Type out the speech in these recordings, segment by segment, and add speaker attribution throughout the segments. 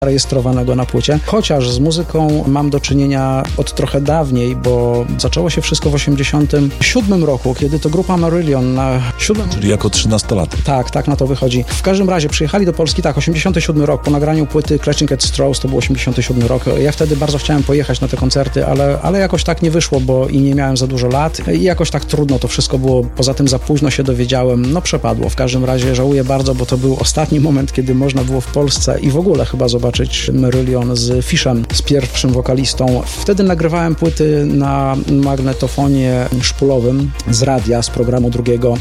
Speaker 1: rejestrowanego na płycie. Chociaż z muzyką mam do czynienia od trochę dawniej, bo zaczęło się wszystko w 1987 roku, kiedy to grupa Marillion na 7...
Speaker 2: Czyli jako 13-latek.
Speaker 1: Tak na to wychodzi. W każdym razie przyjechali do Polski, 87 rok, po nagraniu płyty Clutching at Straws, to był 87 rok. Ja wtedy bardzo chciałem pojechać na te koncerty, ale jakoś tak nie wyszło, bo i nie miałem za dużo lat i jakoś tak trudno to wszystko było. Poza tym za późno się dowiedziałem. No przepadło. W każdym razie żałuję bardzo, bo to był ostatni moment, kiedy można było w Polsce i w ogóle chyba zobaczyć Marillion z Fishem, z pierwszym wokalistą. Wtedy nagrywałem płyty na magnetofonie szpulowym z radia, z programu drugiego,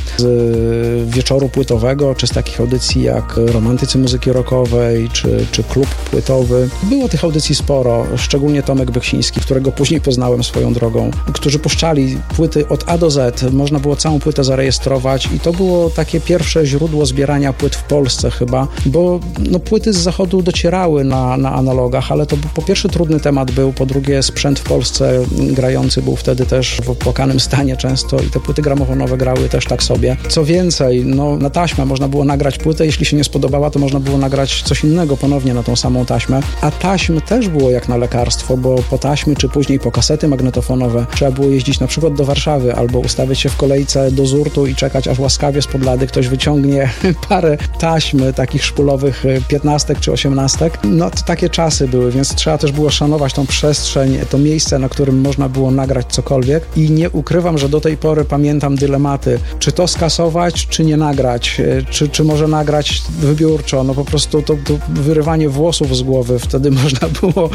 Speaker 1: z wieczoru płytowego, czy z takich audycji jak Romantycy Muzyki Rockowej, czy Klub Płytowy. Było tych audycji sporo, szczególnie Tomek Beksiński, którego później poznałem swoją drogą, którzy puszczali płyty od A do Z. Można było całą płytę zarejestrować i to było takie pierwsze źródło zbierania płyt w Polsce chyba, bo płyty z zachodu docierały na analogach, ale to po pierwsze trudny temat był, po drugie sprzęt w Polsce grający był wtedy też w opłakanym stanie często i te płyty gramofonowe grały też tak sobie. Co więcej, na taśmę można było nagrać płytę, jeśli się nie spodobała, to można było nagrać coś innego ponownie na tą samą taśmę, a taśmy też było jak na lekarstwo, bo po taśmy, czy później po kasety magnetofonowe trzeba było jeździć na przykład do Warszawy albo ustawiać się w kolejce do Zurtu i czekać, aż łaskawie spod lady ktoś wyciągnie parę taśm takich szpulowych 15 czy 18. To takie czasy były, więc trzeba też było szanować tą przestrzeń, to miejsce, na którym można było nagrać cokolwiek i nie ukrywam, że do tej pory pamiętam dylematy, czy to skasować, czy nie nagrać, czy może nagrać wybiórczo, po prostu to wyrywanie włosów z głowy wtedy można było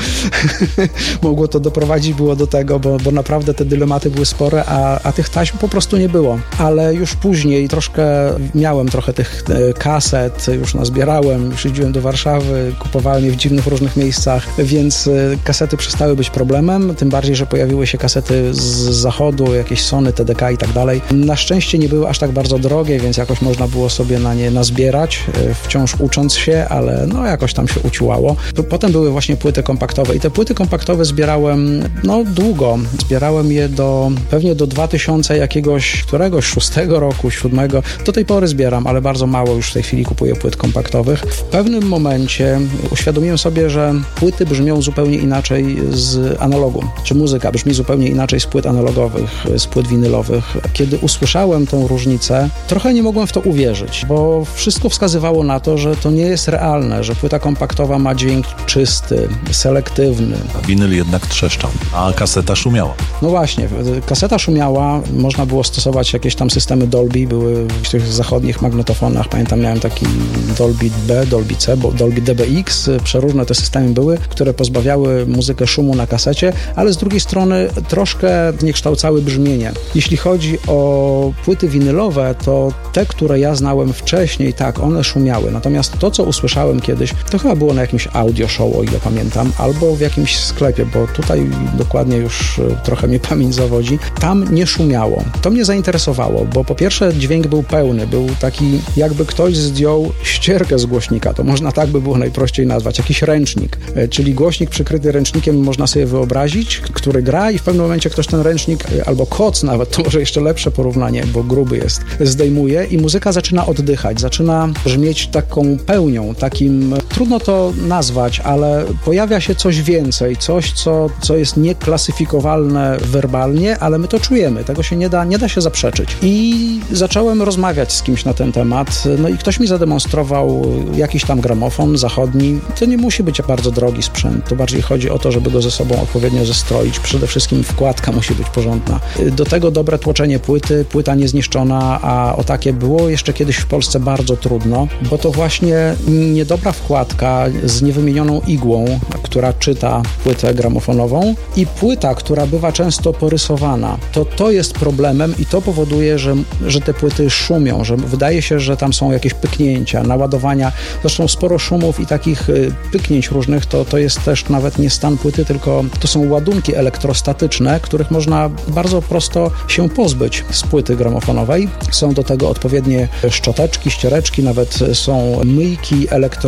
Speaker 1: mogło to doprowadzić było do tego, bo naprawdę te dylematy były spore, a tych taśm po prostu nie było, ale już później miałem trochę tych kaset, już nazbierałem, już jeździłem do Warszawy, kupowałem je w dziwnych różnych miejscach, więc kasety przestały być problemem, tym bardziej, że pojawiły się kasety z zachodu, jakieś Sony, TDK i tak dalej. Na szczęście nie były aż tak bardzo drogie, więc jakoś można było sobie na nie nazbierać, wciąż ucząc się, ale jakoś tam się uciłało. Potem były właśnie płyty kompaktowe i te płyty kompaktowe zbierałem długo. Zbierałem je pewnie do 2000 któregoś 6 roku, 7. Do tej pory zbieram, ale bardzo mało już w tej chwili kupuję płyt kompaktowych. W pewnym momencie uświadomiłem sobie, że płyty brzmią zupełnie inaczej z analogu, czy muzyka brzmi zupełnie inaczej z płyt analogowych, z płyt winylowych. Kiedy usłyszałem tą różnicę, trochę nie mogłem w to uwierzyć, bo wszystko wskazywało na to, że to nie jest realne, że płyta kompaktowa ma dźwięk czysty, selektywny.
Speaker 2: Winyl jednak trzeszczał, a kaseta szumiała.
Speaker 1: No właśnie, kaseta szumiała, można było stosować jakieś tam systemy Dolby, były w tych zachodnich magnetofonach, pamiętam, miałem taki Dolby B, Dolby C, Dolby DBX, przeróżne te systemy były, które pozbawiały muzykę szumu na kasecie, ale z drugiej strony troszkę zniekształcały brzmienie. Jeśli chodzi o płyty winylowe, to te, które ja znałem wcześniej, tak, one szumiały, natomiast to, co usłyszałem kiedyś, to chyba było na jakimś audio show, o ile pamiętam, albo w jakimś sklepie, bo tutaj dokładnie już trochę mnie pamięć zawodzi. Tam nie szumiało. To mnie zainteresowało, bo po pierwsze dźwięk był pełny, był taki, jakby ktoś zdjął ścierkę z głośnika, to można tak by było najprościej nazwać, jakiś ręcznik, czyli głośnik przykryty ręcznikiem można sobie wyobrazić, który gra i w pewnym momencie ktoś ten ręcznik, albo koc nawet, to może jeszcze lepsze porównanie, bo gruby jest, zdejmuje i muzyka zaczyna oddychać, zaczyna brzmieć taką pełnią, takim, trudno to nazwać, ale pojawia się coś więcej, coś, co jest nieklasyfikowalne werbalnie, ale my to czujemy, tego się nie da się zaprzeczyć. I zacząłem rozmawiać z kimś na ten temat, i ktoś mi zademonstrował jakiś tam gramofon zachodni. To nie musi być bardzo drogi sprzęt, to bardziej chodzi o to, żeby go ze sobą odpowiednio zestroić. Przede wszystkim wkładka musi być porządna. Do tego dobre tłoczenie płyty, płyta niezniszczona, a o takie było jeszcze kiedyś w Polsce bardzo trudno, bo to właśnie niedobra wkładka z niewymienioną igłą, która czyta płytę gramofonową i płyta, która bywa często porysowana, to jest problemem i to powoduje, że te płyty szumią, że wydaje się, że tam są jakieś pyknięcia, naładowania. Zresztą sporo szumów i takich pyknięć różnych to jest też nawet nie stan płyty, tylko to są ładunki elektrostatyczne, których można bardzo prosto się pozbyć z płyty gramofonowej. Są do tego odpowiednie szczoteczki, ściereczki, nawet są myjki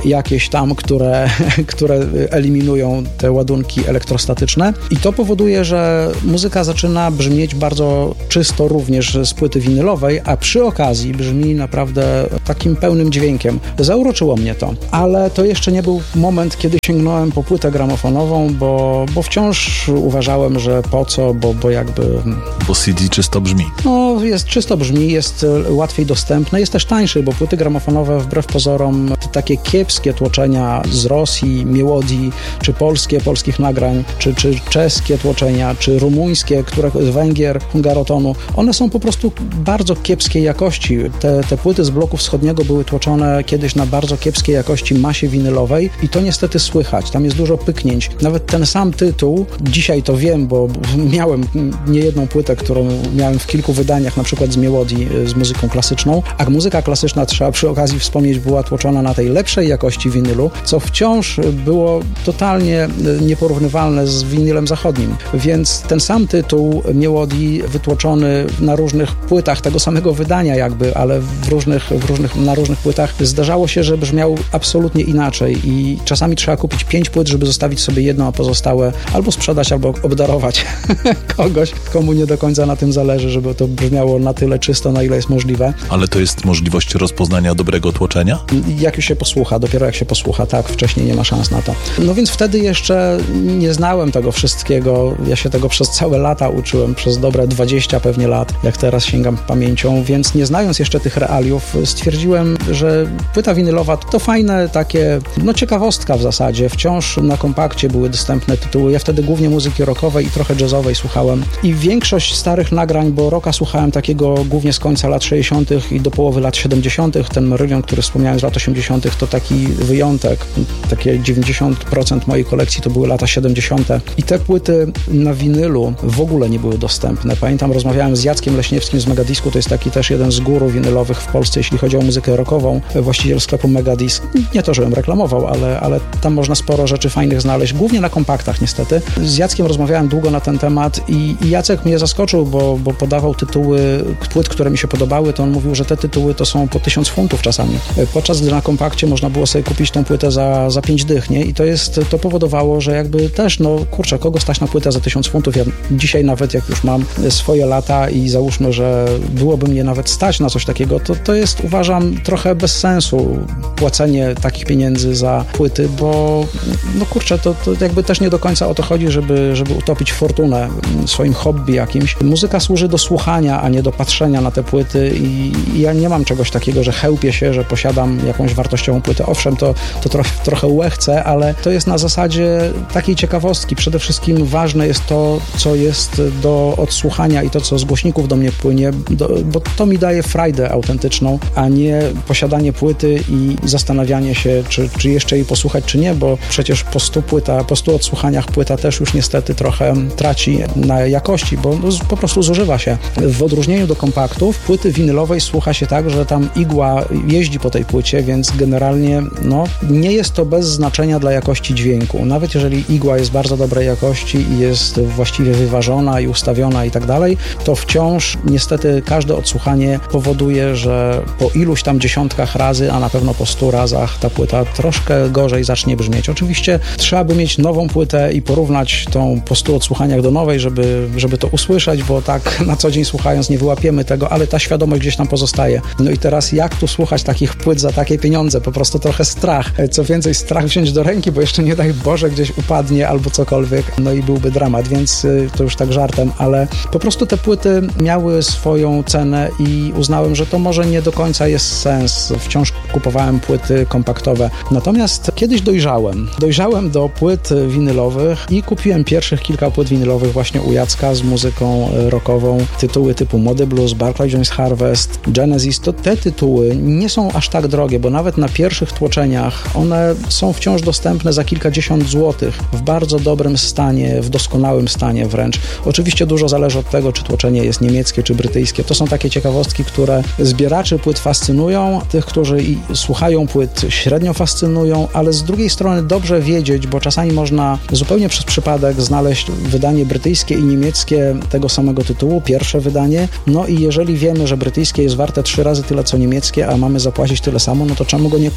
Speaker 1: jakieś tam, które eliminują te ładunki elektrostatyczne i to powoduje, że muzyka zaczyna brzmieć bardzo czysto również z płyty winylowej, a przy okazji brzmi naprawdę takim pełnym dźwiękiem. Zauroczyło mnie to, ale to jeszcze nie był moment, kiedy sięgnąłem po płytę gramofonową, bo wciąż uważałem, że po co, bo jakby...
Speaker 2: Bo CD czysto brzmi.
Speaker 1: No, jest czysto brzmi, jest łatwiej dostępne, jest też tańszy, bo płyty gramofonowe wbrew pozorom, takie kiepskie tłoczenia z Rosji, Miłodii, czy polskich nagrań, czy czeskie tłoczenia, czy rumuńskie, z Węgier, Hungarotonu, one są po prostu bardzo kiepskiej jakości. Te płyty z bloku wschodniego były tłoczone kiedyś na bardzo kiepskiej jakości masie winylowej i to niestety słychać. Tam jest dużo pyknięć. Nawet ten sam tytuł, dzisiaj to wiem, bo miałem niejedną płytę, którą miałem w kilku wydaniach, na przykład z Miłodii, z muzyką klasyczną, a muzyka klasyczna, trzeba przy okazji wspomnieć, była tłoczona na tej lepszej jakości winylu, co wciąż było totalnie nieporównywalne z winylem zachodnim. Więc ten sam tytuł Miłodii wytłoczony na różnych płytach tego samego wydania jakby, ale na różnych płytach zdarzało się, że brzmiał absolutnie inaczej i czasami trzeba kupić 5 płyt, żeby zostawić sobie jedną, a pozostałe albo sprzedać, albo obdarować kogoś, komu nie do końca na tym zależy, żeby to brzmiało na tyle czysto, na ile jest możliwe.
Speaker 2: Ale to jest możliwość rozpoznania dobrego tłoczenia?
Speaker 1: Jak już się posłucha, dopiero jak się posłucha, tak, wcześniej nie ma szans na to. No więc wtedy jeszcze nie znałem tego wszystkiego, ja się tego przez całe lata uczyłem, przez dobre 20 pewnie lat, jak teraz sięgam pamięcią, więc nie znając jeszcze tych realiów, stwierdziłem, że płyta winylowa to fajne takie, no ciekawostka w zasadzie. Wciąż na kompakcie były dostępne tytuły. Ja wtedy głównie muzyki rockowej i trochę jazzowej słuchałem. I większość starych nagrań, bo rocka słuchałem takiego głównie z końca lat 60. i do połowy lat 70. Ten Marillion, który wspomniałem z lat 80. to taki wyjątek. Takie 90% mojej kolekcji to były lata 70. I te płyty na winylu w ogóle nie były dostępne. Pamiętam, rozmawiałem z Jackiem Leśniewskim z Megadisku, to jest taki też jeden z guru winylowych w Polsce, jeśli chodzi o muzykę rockową, właściciel sklepu Megadisk. Nie to, żebym reklamował, ale tam można sporo rzeczy fajnych znaleźć, głównie na kompaktach niestety. Z Jackiem rozmawiałem długo na ten temat i Jacek mnie zaskoczył, bo podawał tytuły płyt, które mi się podobały, to on mówił, że te tytuły to są po 1000 funtów czasami. Podczas gdy na kompakcie można było sobie kupić tą płytę za 5 dych, nie? I to powodowało, że jakby też, no kurczę, kogo stać na płytę za 1000 funtów? Ja dzisiaj nawet, jak już mam swoje lata i załóżmy, że byłoby mnie nawet stać na coś takiego, to jest, uważam, trochę bez sensu płacenie takich pieniędzy za płyty, bo no kurczę, to jakby też nie do końca o to chodzi, żeby utopić fortunę swoim hobby jakimś. Muzyka służy do słuchania, a nie do patrzenia na te płyty i ja nie mam czegoś takiego, że chełpię się, że posiadam jakąś wartościową płytę. Owszem, to trochę łechcę, ale to jest na zasadzie takiej ciekawostki. Przede wszystkim ważne jest to, co jest do odsłuchania i to, co z głośników do mnie płynie, bo to mi daje frajdę autentyczną, a nie posiadanie płyty i zastanawianie się, czy jeszcze jej posłuchać, czy nie, bo przecież po 100 odsłuchaniach płyta też już niestety trochę traci na jakości, bo po prostu zużywa się. W odróżnieniu do kompaktów, płyty winylowej słucha się tak, że tam igła jeździ po tej płycie, więc generalnie nie jest to bez znaczenia dla jakości dźwięku. Nawet jeżeli igła jest bardzo dobrej jakości i jest właściwie wyważona i ustawiona i tak dalej, to wciąż niestety każde odsłuchanie powoduje, że po iluś tam dziesiątkach razy, a na pewno po 100 razach ta płyta troszkę gorzej zacznie brzmieć. Oczywiście trzeba by mieć nową płytę i porównać tą po 100 odsłuchaniach do nowej, żeby to usłyszeć, bo tak na co dzień słuchając nie wyłapiemy tego, ale ta świadomość gdzieś tam pozostaje. No i teraz jak tu słuchać takich płyt za takie pieniądze? Po prostu trochę strach. Co więcej, strach wziąć do ręki, bo jeszcze nie daj Boże gdzieś upadnie albo cokolwiek, no i byłby dramat, więc to już tak żartem, ale po prostu te płyty miały swoją cenę i uznałem, że to może nie do końca jest sens. Wciąż kupowałem płyty kompaktowe. Natomiast kiedyś dojrzałem do płyt winylowych i kupiłem pierwszych kilka płyt winylowych właśnie u Jacka z muzyką rockową. Tytuły typu Młody Blues, Barclay Jones Harvest, Genesis, to te tytuły nie są aż tak drogie, bo nawet na pierwszych tłoczeniach one są wciąż dostępne za kilkadziesiąt złotych w bardzo dobrym stanie, w doskonałym stanie wręcz. Oczywiście dużo zależy od tego, czy tłoczenie jest niemieckie, czy brytyjskie. To są takie ciekawostki, które zbieraczy płyt fascynują, tych, którzy słuchają płyt średnio fascynują, ale z drugiej strony dobrze wiedzieć, bo czasami można zupełnie przez przypadek znaleźć wydanie brytyjskie i niemieckie tego samego tytułu, pierwsze wydanie, no i jeżeli wiemy, że brytyjskie jest warte 3 razy tyle co niemieckie, a mamy zapłacić tyle samo, no to czemu go nie kupić, nie?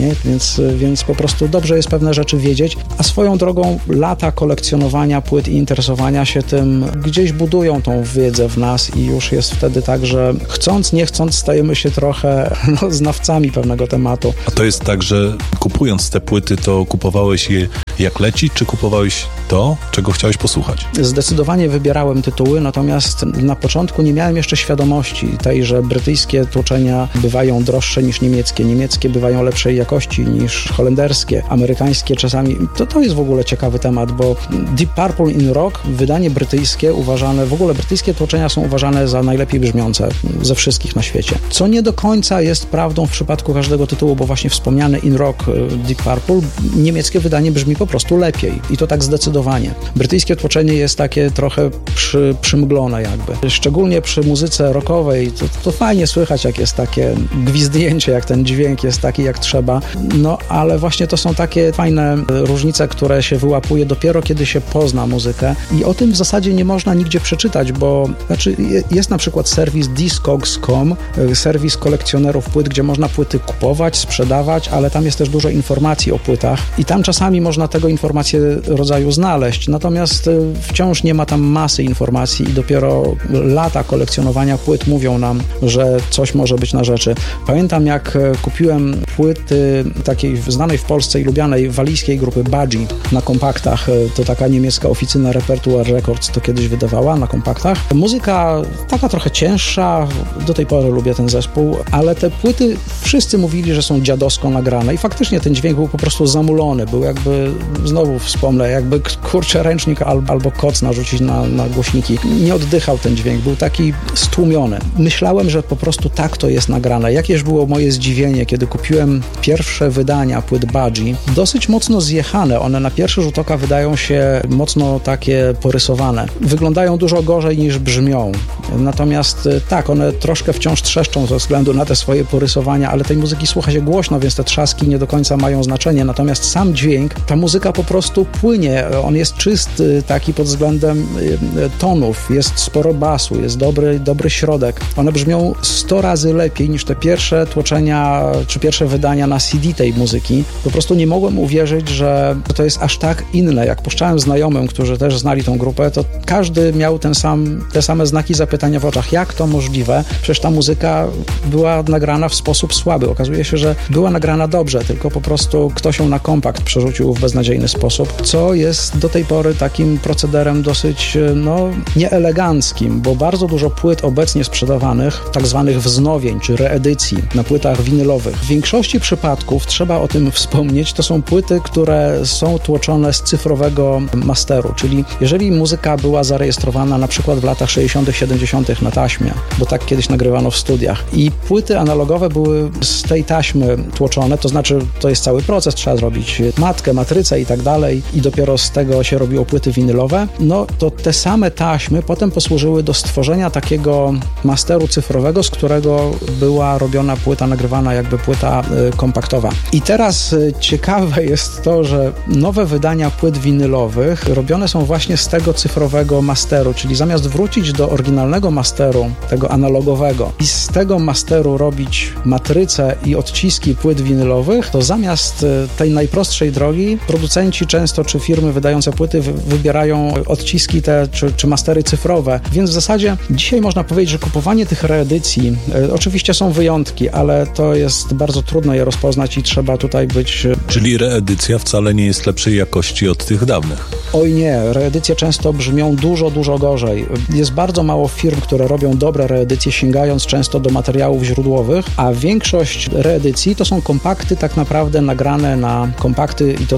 Speaker 1: nie? Więc po prostu dobrze jest pewne rzeczy wiedzieć, a swoją drogą lata kolekcjonowania płyt i interesowania się tym gdzieś budują tą wiedzę w nas i już jest wtedy tak, że chcąc, nie chcąc stajemy się trochę znawcami pewnego tematu.
Speaker 2: A to jest tak, że kupując te płyty, to kupowałeś je jak leci, czy kupowałeś to, czego chciałeś posłuchać?
Speaker 1: Zdecydowanie wybierałem tytuły, natomiast na początku nie miałem jeszcze świadomości tej, że brytyjskie tłoczenia bywają droższe niż niemieckie, niemieckie bywają lepszej jakości niż holenderskie, amerykańskie czasami. To jest w ogóle ciekawy temat, bo Deep Purple in Rock, wydanie brytyjskie w ogóle brytyjskie tłoczenia są uważane za najlepiej brzmiące ze wszystkich na świecie. Co nie do końca jest prawdą w przypadku każdego tytułu, bo właśnie wspomniany In Rock Deep Purple, niemieckie wydanie brzmi po prostu lepiej i to tak zdecydowanie. Brytyjskie tłoczenie jest takie trochę przymglone jakby. Szczególnie przy muzyce rockowej to fajnie słychać, jak jest takie gwizdnięcie, jak ten dźwięk jest taki jak trzeba, no ale właśnie to są takie fajne różnice, które się wyłapuje dopiero kiedy się pozna muzykę i o tym w zasadzie nie można nigdzie przeczytać, bo jest na przykład serwis Discogs.com, serwis kolekcjonerów płyt, gdzie można płyty kupować, sprzedawać, ale tam jest też dużo informacji o płytach i tam czasami można tego informacje rodzaju znaleźć, natomiast wciąż nie ma tam masy informacji i dopiero lata kolekcjonowania płyt mówią nam, że coś może być na rzeczy. Pamiętam, jak kupiłem płyty takiej znanej w Polsce i lubianej walijskiej grupy Budgie na kompaktach, to taka niemiecka oficyna Repertoire Records to kiedyś wydawała na kompaktach. Muzyka taka trochę cięższa, do tej pory lubię ten zespół, ale te płyty wszyscy mówili, że są dziadowsko nagrane i faktycznie ten dźwięk był po prostu zamulony, był jakby, znowu wspomnę, jakby kurczę ręcznik albo koc narzucić na głośniki. Nie oddychał ten dźwięk, był taki stłumiony. Myślałem, że po prostu tak to jest nagrane. Jakież było moje zdziwienie, kiedy kupiłem pierwsze wydania płyt Budgie, dosyć mocno zjechane. One na pierwszy rzut oka wydają się mocno takie porysowane. Wyglądają dużo gorzej niż brzmią. Natomiast tak, one troszkę wciąż trzeszczą ze względu na te swoje porysowania, ale tej muzyki słucha się głośno, więc te trzaski nie do końca mają znaczenie. Natomiast sam dźwięk, ta muzyka po prostu płynie. On jest czysty taki pod względem tonów, jest sporo basu, jest dobry środek. One brzmią 100 razy lepiej niż te pierwsze tłoczenia, czy pierwsze wydania na CD tej muzyki. Po prostu nie mogłem uwierzyć, że to jest aż tak inne. Jak puszczałem znajomym, którzy też znali tą grupę, to każdy miał te same znaki zapytania w oczach. Jak to możliwe? Przecież ta muzyka była nagrana w sposób słaby. Okazuje się, że była nagrana dobrze, tylko po prostu ktoś ją na kompakt przerzucił w beznadziejny sposób, co jest do tej pory takim procederem dosyć, nieeleganckim, bo bardzo dużo płyt obecnie sprzedawanych, tak zwanych wznowień, czy reedycji na płytach winylowych. W większości przypadków, trzeba o tym wspomnieć, to są płyty, które są tłoczone z cyfrowego masteru, czyli jeżeli muzyka była zarejestrowana na przykład w latach 60., 70. na taśmie, bo tak kiedyś nagrywano w studiach i płyty analogowe były z tej taśmy tłoczone, to znaczy to jest cały proces, trzeba zrobić matkę, matrycę i tak dalej i dopiero z tego się robiło płyty winylowe, no to te same taśmy potem posłużyły do stworzenia takiego masteru cyfrowego, z którego była robiona płyta, nagrywana jakby płyta kompaktowa. I teraz ciekawe jest to, że nowe wydania płyt winylowych robione są właśnie z tego cyfrowego masteru, czyli zamiast wrócić do oryginalnego masteru, tego analogowego i z tego masteru robić matrycę i odciski płyt winylowych, to zamiast tej najprostszej drogi producenci często, czy firmy wydające płyty wybierają odciski te, czy mastery cyfrowe. Więc w zasadzie dzisiaj można powiedzieć, że kupowanie tych reedycji, oczywiście są wyjątki, ale to jest bardzo trudno je rozpoznać i trzeba tutaj być...
Speaker 2: Czyli reedycja wcale nie jest lepszej jakości od tych dawnych.
Speaker 1: Oj nie, reedycje często brzmią dużo, dużo gorzej. Jest bardzo mało firm, które robią dobre reedycje, sięgając często do materiałów źródłowych, a większość reedycji to są kompakty tak naprawdę nagrane na kompakty i to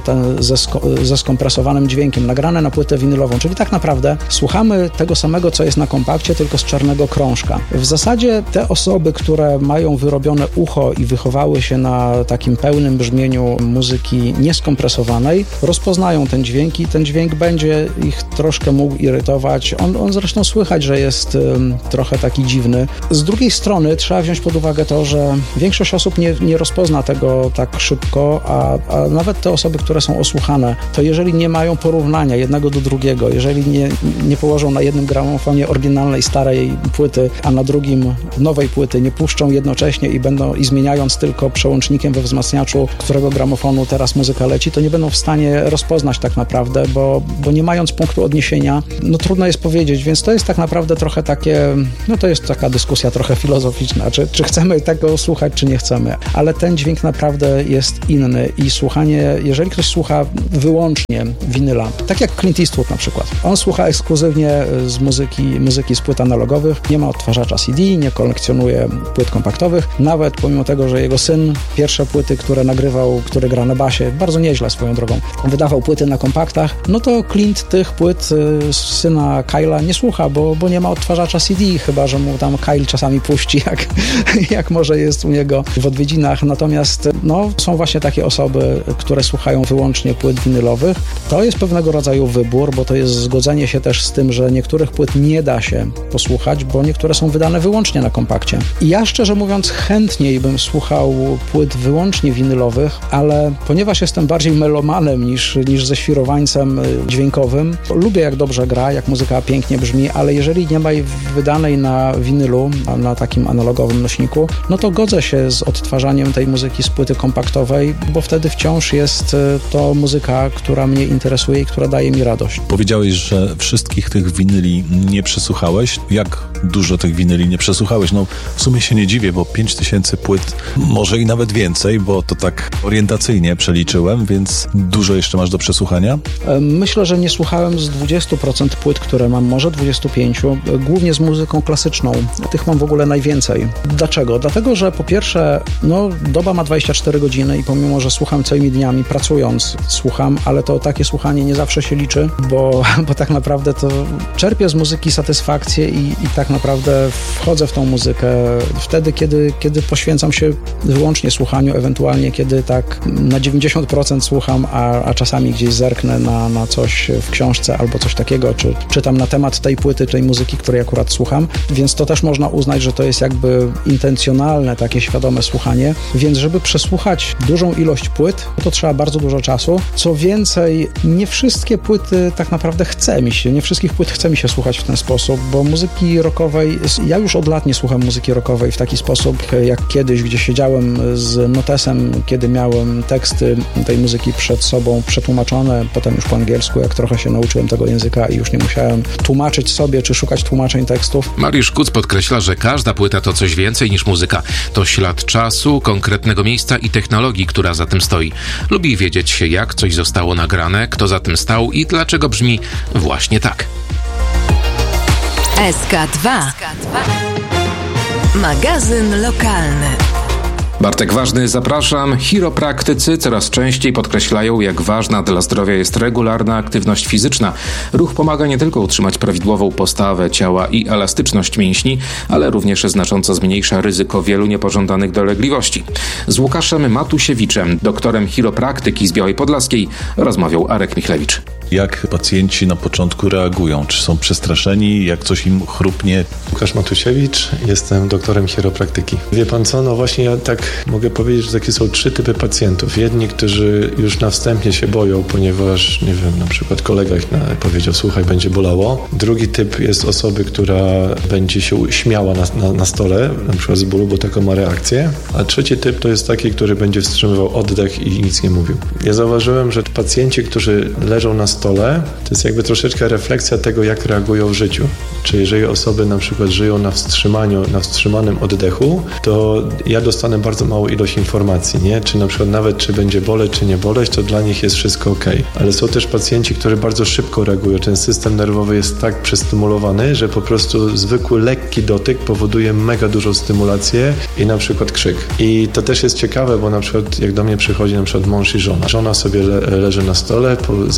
Speaker 1: ze skompresowanym dźwiękiem, nagrane na płytę winylową, czyli tak naprawdę słuchamy tego samego, co jest na kompakcie, tylko z czarnego krążka. W zasadzie te osoby, które mają wyrobione ucho i wychowały się na takim pełnym brzmieniu muzyki nieskompresowanej, rozpoznają ten dźwięk i ten dźwięk dźwięk będzie ich troszkę mógł irytować. On zresztą słychać, że jest trochę taki dziwny. Z drugiej strony trzeba wziąć pod uwagę to, że większość osób nie rozpozna tego tak szybko, a nawet te osoby, które są osłuchane, to jeżeli nie mają porównania jednego do drugiego, jeżeli nie położą na jednym gramofonie oryginalnej, starej płyty, a na drugim nowej płyty, nie puszczą jednocześnie i zmieniając tylko przełącznikiem we wzmacniaczu, którego gramofonu teraz muzyka leci, to nie będą w stanie rozpoznać tak naprawdę, bo nie mając punktu odniesienia, no trudno jest powiedzieć, więc to jest tak naprawdę trochę takie, no to jest taka dyskusja trochę filozoficzna, czy chcemy tego słuchać, czy nie chcemy, ale ten dźwięk naprawdę jest inny i słuchanie, jeżeli ktoś słucha wyłącznie winyla, tak jak Clint Eastwood na przykład, on słucha ekskluzywnie z muzyki z płyt analogowych, nie ma odtwarzacza CD, nie kolekcjonuje płyt kompaktowych, nawet pomimo tego, że jego syn pierwsze płyty, które nagrywał, który gra na basie, bardzo nieźle swoją drogą, wydawał płyty na kompaktach, no to Clint tych płyt syna Kyla nie słucha, bo nie ma odtwarzacza CD, chyba że mu tam Kyle czasami puści, jak może jest u niego w odwiedzinach. Natomiast no, są właśnie takie osoby, które słuchają wyłącznie płyt winylowych. To jest pewnego rodzaju wybór, bo to jest zgodzenie się też z tym, że niektórych płyt nie da się posłuchać, bo niektóre są wydane wyłącznie na kompakcie. I ja szczerze mówiąc chętniej bym słuchał płyt wyłącznie winylowych, ale ponieważ jestem bardziej melomanem niż ześwirowańcem dźwiękowym, lubię jak dobrze gra, jak muzyka pięknie brzmi, ale jeżeli nie ma jej wydanej na winylu, na takim analogowym nośniku, no to godzę się z odtwarzaniem tej muzyki z płyty kompaktowej, bo wtedy wciąż jest to muzyka, która mnie interesuje i która daje mi radość.
Speaker 2: Powiedziałeś, że wszystkich tych winyli nie przesłuchałeś. Jak dużo tych winyli nie przesłuchałeś? No w sumie się nie dziwię, bo 5000 płyt, może i nawet więcej, bo to tak orientacyjnie przeliczyłem, więc dużo jeszcze masz do przesłuchania?
Speaker 1: Myślę, że nie słuchałem z 20% płyt, które mam, może 25%, głównie z muzyką klasyczną. Tych mam w ogóle najwięcej. Dlaczego? Dlatego, że po pierwsze, no doba ma 24 godziny i pomimo, że słucham całymi dniami, pracując, słucham, ale to takie słuchanie nie zawsze się liczy, bo tak naprawdę to czerpię z muzyki satysfakcję i tak naprawdę wchodzę w tą muzykę wtedy, kiedy poświęcam się wyłącznie słuchaniu, ewentualnie kiedy tak na 90% słucham, a czasami gdzieś zerknę na coś w książce albo coś takiego, czy czytam na temat tej płyty, tej muzyki, której akurat słucham, więc to też można uznać, że to jest jakby intencjonalne, takie świadome słuchanie, więc żeby przesłuchać dużą ilość płyt, to trzeba bardzo dużo czasu. Co więcej, nie wszystkie płyty tak naprawdę nie wszystkich płyt chce mi się słuchać w ten sposób, bo muzyki rockowej, ja już od lat nie słucham muzyki rockowej w taki sposób, jak kiedyś, gdzie siedziałem z notesem, kiedy miałem teksty tej muzyki przed sobą przetłumaczone, potem już po angielsku, jak trochę się nauczyłem tego języka i już nie musiałem tłumaczyć sobie, czy szukać tłumaczeń tekstów.
Speaker 3: Mariusz Kuc podkreśla, że każda płyta to coś więcej niż muzyka. To ślad czasu, konkretnego miejsca i technologii, która za tym stoi. Lubi wiedzieć, jak coś zostało nagrane, kto za tym stał i dlaczego brzmi właśnie tak.
Speaker 4: SK2. Magazyn lokalny.
Speaker 3: Bartek Ważny, zapraszam. Chiropraktycy coraz częściej podkreślają, jak ważna dla zdrowia jest regularna aktywność fizyczna. Ruch pomaga nie tylko utrzymać prawidłową postawę ciała i elastyczność mięśni, ale również znacząco zmniejsza ryzyko wielu niepożądanych dolegliwości. Z Łukaszem Matusiewiczem, doktorem chiropraktyki z Białej Podlaskiej, rozmawiał Arek Michlewicz.
Speaker 2: Jak pacjenci na początku reagują? Czy są przestraszeni? Jak coś im chrupnie?
Speaker 5: Łukasz Matusiewicz, jestem doktorem chiropraktyki. Wie pan co, no właśnie ja tak mogę powiedzieć, że takie są 3 typy pacjentów. Jedni, którzy już na wstępie się boją, ponieważ, nie wiem, na przykład kolega ich powiedział, słuchaj, będzie bolało. Drugi typ jest osoby, która będzie się śmiała na stole, na przykład z bólu, bo taką ma reakcję. A trzeci typ to jest taki, który będzie wstrzymywał oddech i nic nie mówił. Ja zauważyłem, że pacjenci, którzy leżą na stole, to jest jakby troszeczkę refleksja tego, jak reagują w życiu. Czy jeżeli osoby na przykład żyją na wstrzymanym oddechu, to ja dostanę bardzo małą ilość informacji, nie? Czy na przykład nawet czy będzie boleć, czy nie boleć, to dla nich jest wszystko okej. Ale są też pacjenci, którzy bardzo szybko reagują. Ten system nerwowy jest tak przestymulowany, że po prostu zwykły, lekki dotyk powoduje mega dużą stymulację i na przykład krzyk. I to też jest ciekawe, bo na przykład jak do mnie przychodzi na przykład mąż i żona. Żona sobie leży na stole, po zabiegu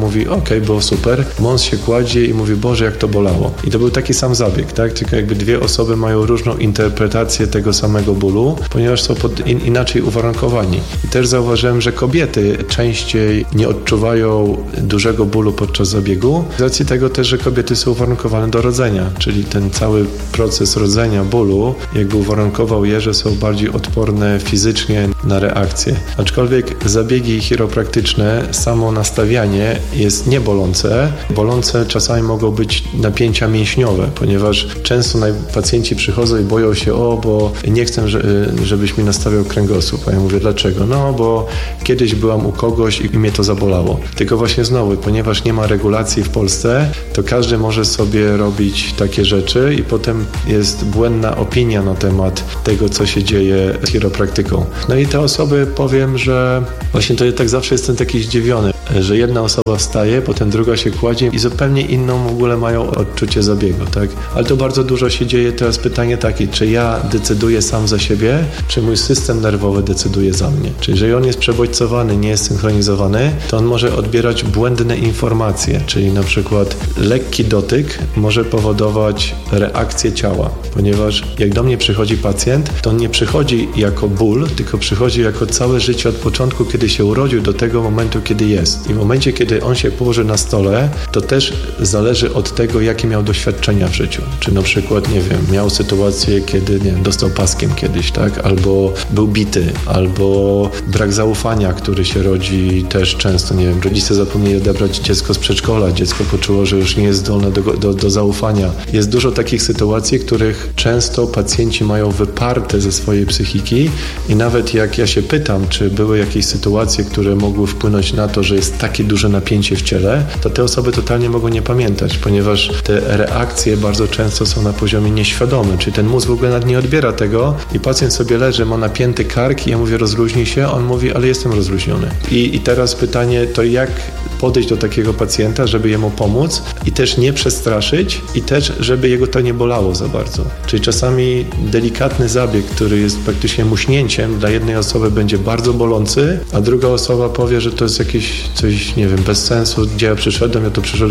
Speaker 5: mówi, okej, było super. Mąż się kładzie i mówi, Boże, jak to bolało. I to był taki sam zabieg, tak? Tylko jakby dwie osoby mają różną interpretację tego samego bólu, ponieważ są inaczej uwarunkowani. I też zauważyłem, że kobiety częściej nie odczuwają dużego bólu podczas zabiegu, z racji tego też, że kobiety są uwarunkowane do rodzenia, czyli ten cały proces rodzenia bólu jakby uwarunkował je, że są bardziej odporne fizycznie na reakcje. Aczkolwiek zabiegi chiropraktyczne, samo nastawianie jest niebolące. Bolące czasami mogą być napięcia mięśniowe, ponieważ często pacjenci przychodzą i boją się, bo nie chcę, żebyś mi nastawiał kręgosłup. A ja mówię, dlaczego? No, bo kiedyś byłam u kogoś i mnie to zabolało. Tylko właśnie znowu, ponieważ nie ma regulacji w Polsce, to każdy może sobie robić takie rzeczy i potem jest błędna opinia na temat tego, co się dzieje z chiropraktyką. No i te osoby, powiem, że właśnie to ja tak zawsze jestem taki zdziwiony, że jedna osoba wstaje, potem druga się kładzie i zupełnie inną w ogóle mają odczucie zabiegu, tak? Ale to bardzo dużo się dzieje. Teraz pytanie takie, czy ja decyduję sam za siebie, czy mój system nerwowy decyduje za mnie? Czyli jeżeli on jest przebodźcowany, nie jest synchronizowany, to on może odbierać błędne informacje, czyli na przykład lekki dotyk może powodować reakcję ciała, ponieważ jak do mnie przychodzi pacjent, to on nie przychodzi jako ból, tylko przychodzi jako całe życie od początku, kiedy się urodził, do tego momentu, kiedy jest. I w momencie, kiedy on się położy na stole, to też zależy od tego, jakie miał doświadczenia w życiu. Czy na przykład, nie wiem, miał sytuację, kiedy, nie wiem, dostał paskiem kiedyś, tak? Albo był bity, albo brak zaufania, który się rodzi też często, nie wiem, rodzice zapomnieli odebrać dziecko z przedszkola, dziecko poczuło, że już nie jest zdolne do zaufania. Jest dużo takich sytuacji, których często pacjenci mają wyparte ze swojej psychiki i nawet jak ja się pytam, czy były jakieś sytuacje, które mogły wpłynąć na to, że jest takie duże napięcie w ciele, to te osoby totalnie mogą nie pamiętać, ponieważ te reakcje bardzo często są na poziomie nieświadomym, czyli ten mózg w ogóle nawet nie odbiera tego i pacjent sobie leży, ma napięty kark i ja mówię, rozluźnij się, on mówi, ale jestem rozluźniony. I teraz pytanie, to jak podejść do takiego pacjenta, żeby jemu pomóc i też nie przestraszyć i też, żeby jego to nie bolało za bardzo. Czyli czasami delikatny zabieg, który jest praktycznie muśnięciem, dla jednej osoby będzie bardzo bolący, a druga osoba powie, że to jest jakieś coś, nie wiem, bez sensu, gdzie ja przyszedłem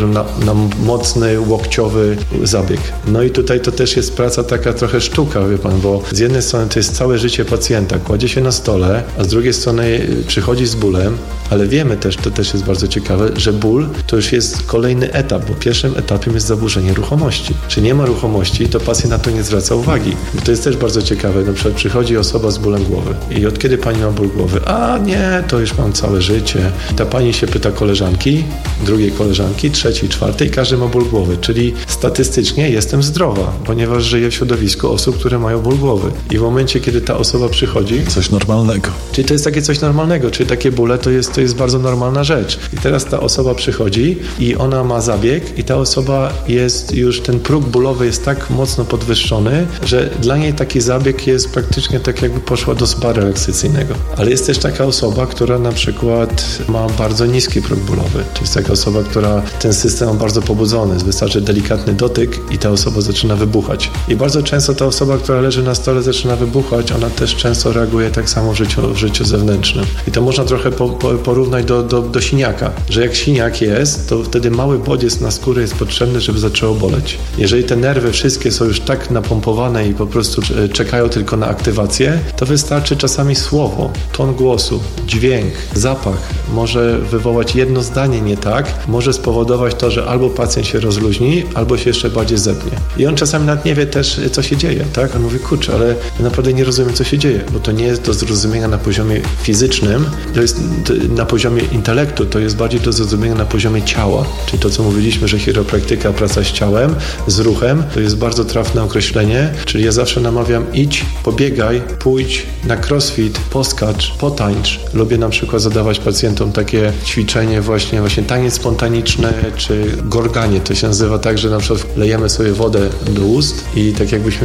Speaker 5: na mocny, łokciowy zabieg. No i tutaj to też jest praca taka trochę sztuka, wie pan, bo z jednej strony to jest całe życie pacjenta, kładzie się na stole, a z drugiej strony przychodzi z bólem, ale wiemy też, to też jest bardzo ciekawe, że ból to już jest kolejny etap, bo pierwszym etapem jest zaburzenie ruchomości. Czy nie ma ruchomości, to pacjent na to nie zwraca uwagi. Bo to jest też bardzo ciekawe. Na przykład przychodzi osoba z bólem głowy i od kiedy pani ma ból głowy? A nie, to już mam całe życie. Ta pani się pyta koleżanki, drugiej koleżanki, trzeciej, czwartej, każdy ma ból głowy, czyli statystycznie jestem zdrowa, ponieważ żyję w środowisku osób, które mają ból głowy. I w momencie, kiedy ta osoba przychodzi...
Speaker 2: Coś normalnego.
Speaker 5: Czyli to jest takie coś normalnego, czyli takie bóle to jest bardzo normalna rzecz. I teraz ta osoba przychodzi i ona ma zabieg i ta osoba jest już, ten próg bólowy jest tak mocno podwyższony, że dla niej taki zabieg jest praktycznie tak, jakby poszła do spa relaksacyjnego. Ale jest też taka osoba, która na przykład ma bardzo niski próg bólowy. To jest taka osoba, która ten system ma bardzo pobudzony. Wystarczy delikatny dotyk i ta osoba zaczyna wybuchać. I bardzo często ta osoba, która leży na stole, zaczyna wybuchać, ona też często reaguje tak samo w życiu zewnętrznym. I to można trochę porównać do siniaka, że jak siniak jest, to wtedy mały bodziec na skórę jest potrzebny, żeby zaczęło boleć. Jeżeli te nerwy wszystkie są już tak napompowane i po prostu czekają tylko na aktywację, to wystarczy czasami słowo, ton głosu, dźwięk, zapach może wywołać jedno zdanie nie tak, może spowodować to, że albo pacjent się rozluźni, albo się jeszcze bardziej zepnie. I on czasami nawet nie wie też, co się dzieje, tak? On mówi, kurczę, ale ja naprawdę nie rozumiem, co się dzieje, bo to nie jest do zrozumienia na poziomie fizycznym, to jest na poziomie intelektu, to jest bardziej do zrozumienia na poziomie ciała. Czyli to, co mówiliśmy, że chiropraktyka, praca z ciałem, z ruchem, to jest bardzo trafne określenie, czyli ja zawsze namawiam, idź, pobiegaj, pójdź na crossfit, poskacz, potańcz. Lubię na przykład zadawać pacjentom takie ćwiczenie właśnie taniec spontaniczny, czy gorganie. To się nazywa tak, że na przykład lejemy sobie wodę do ust i tak jakbyśmy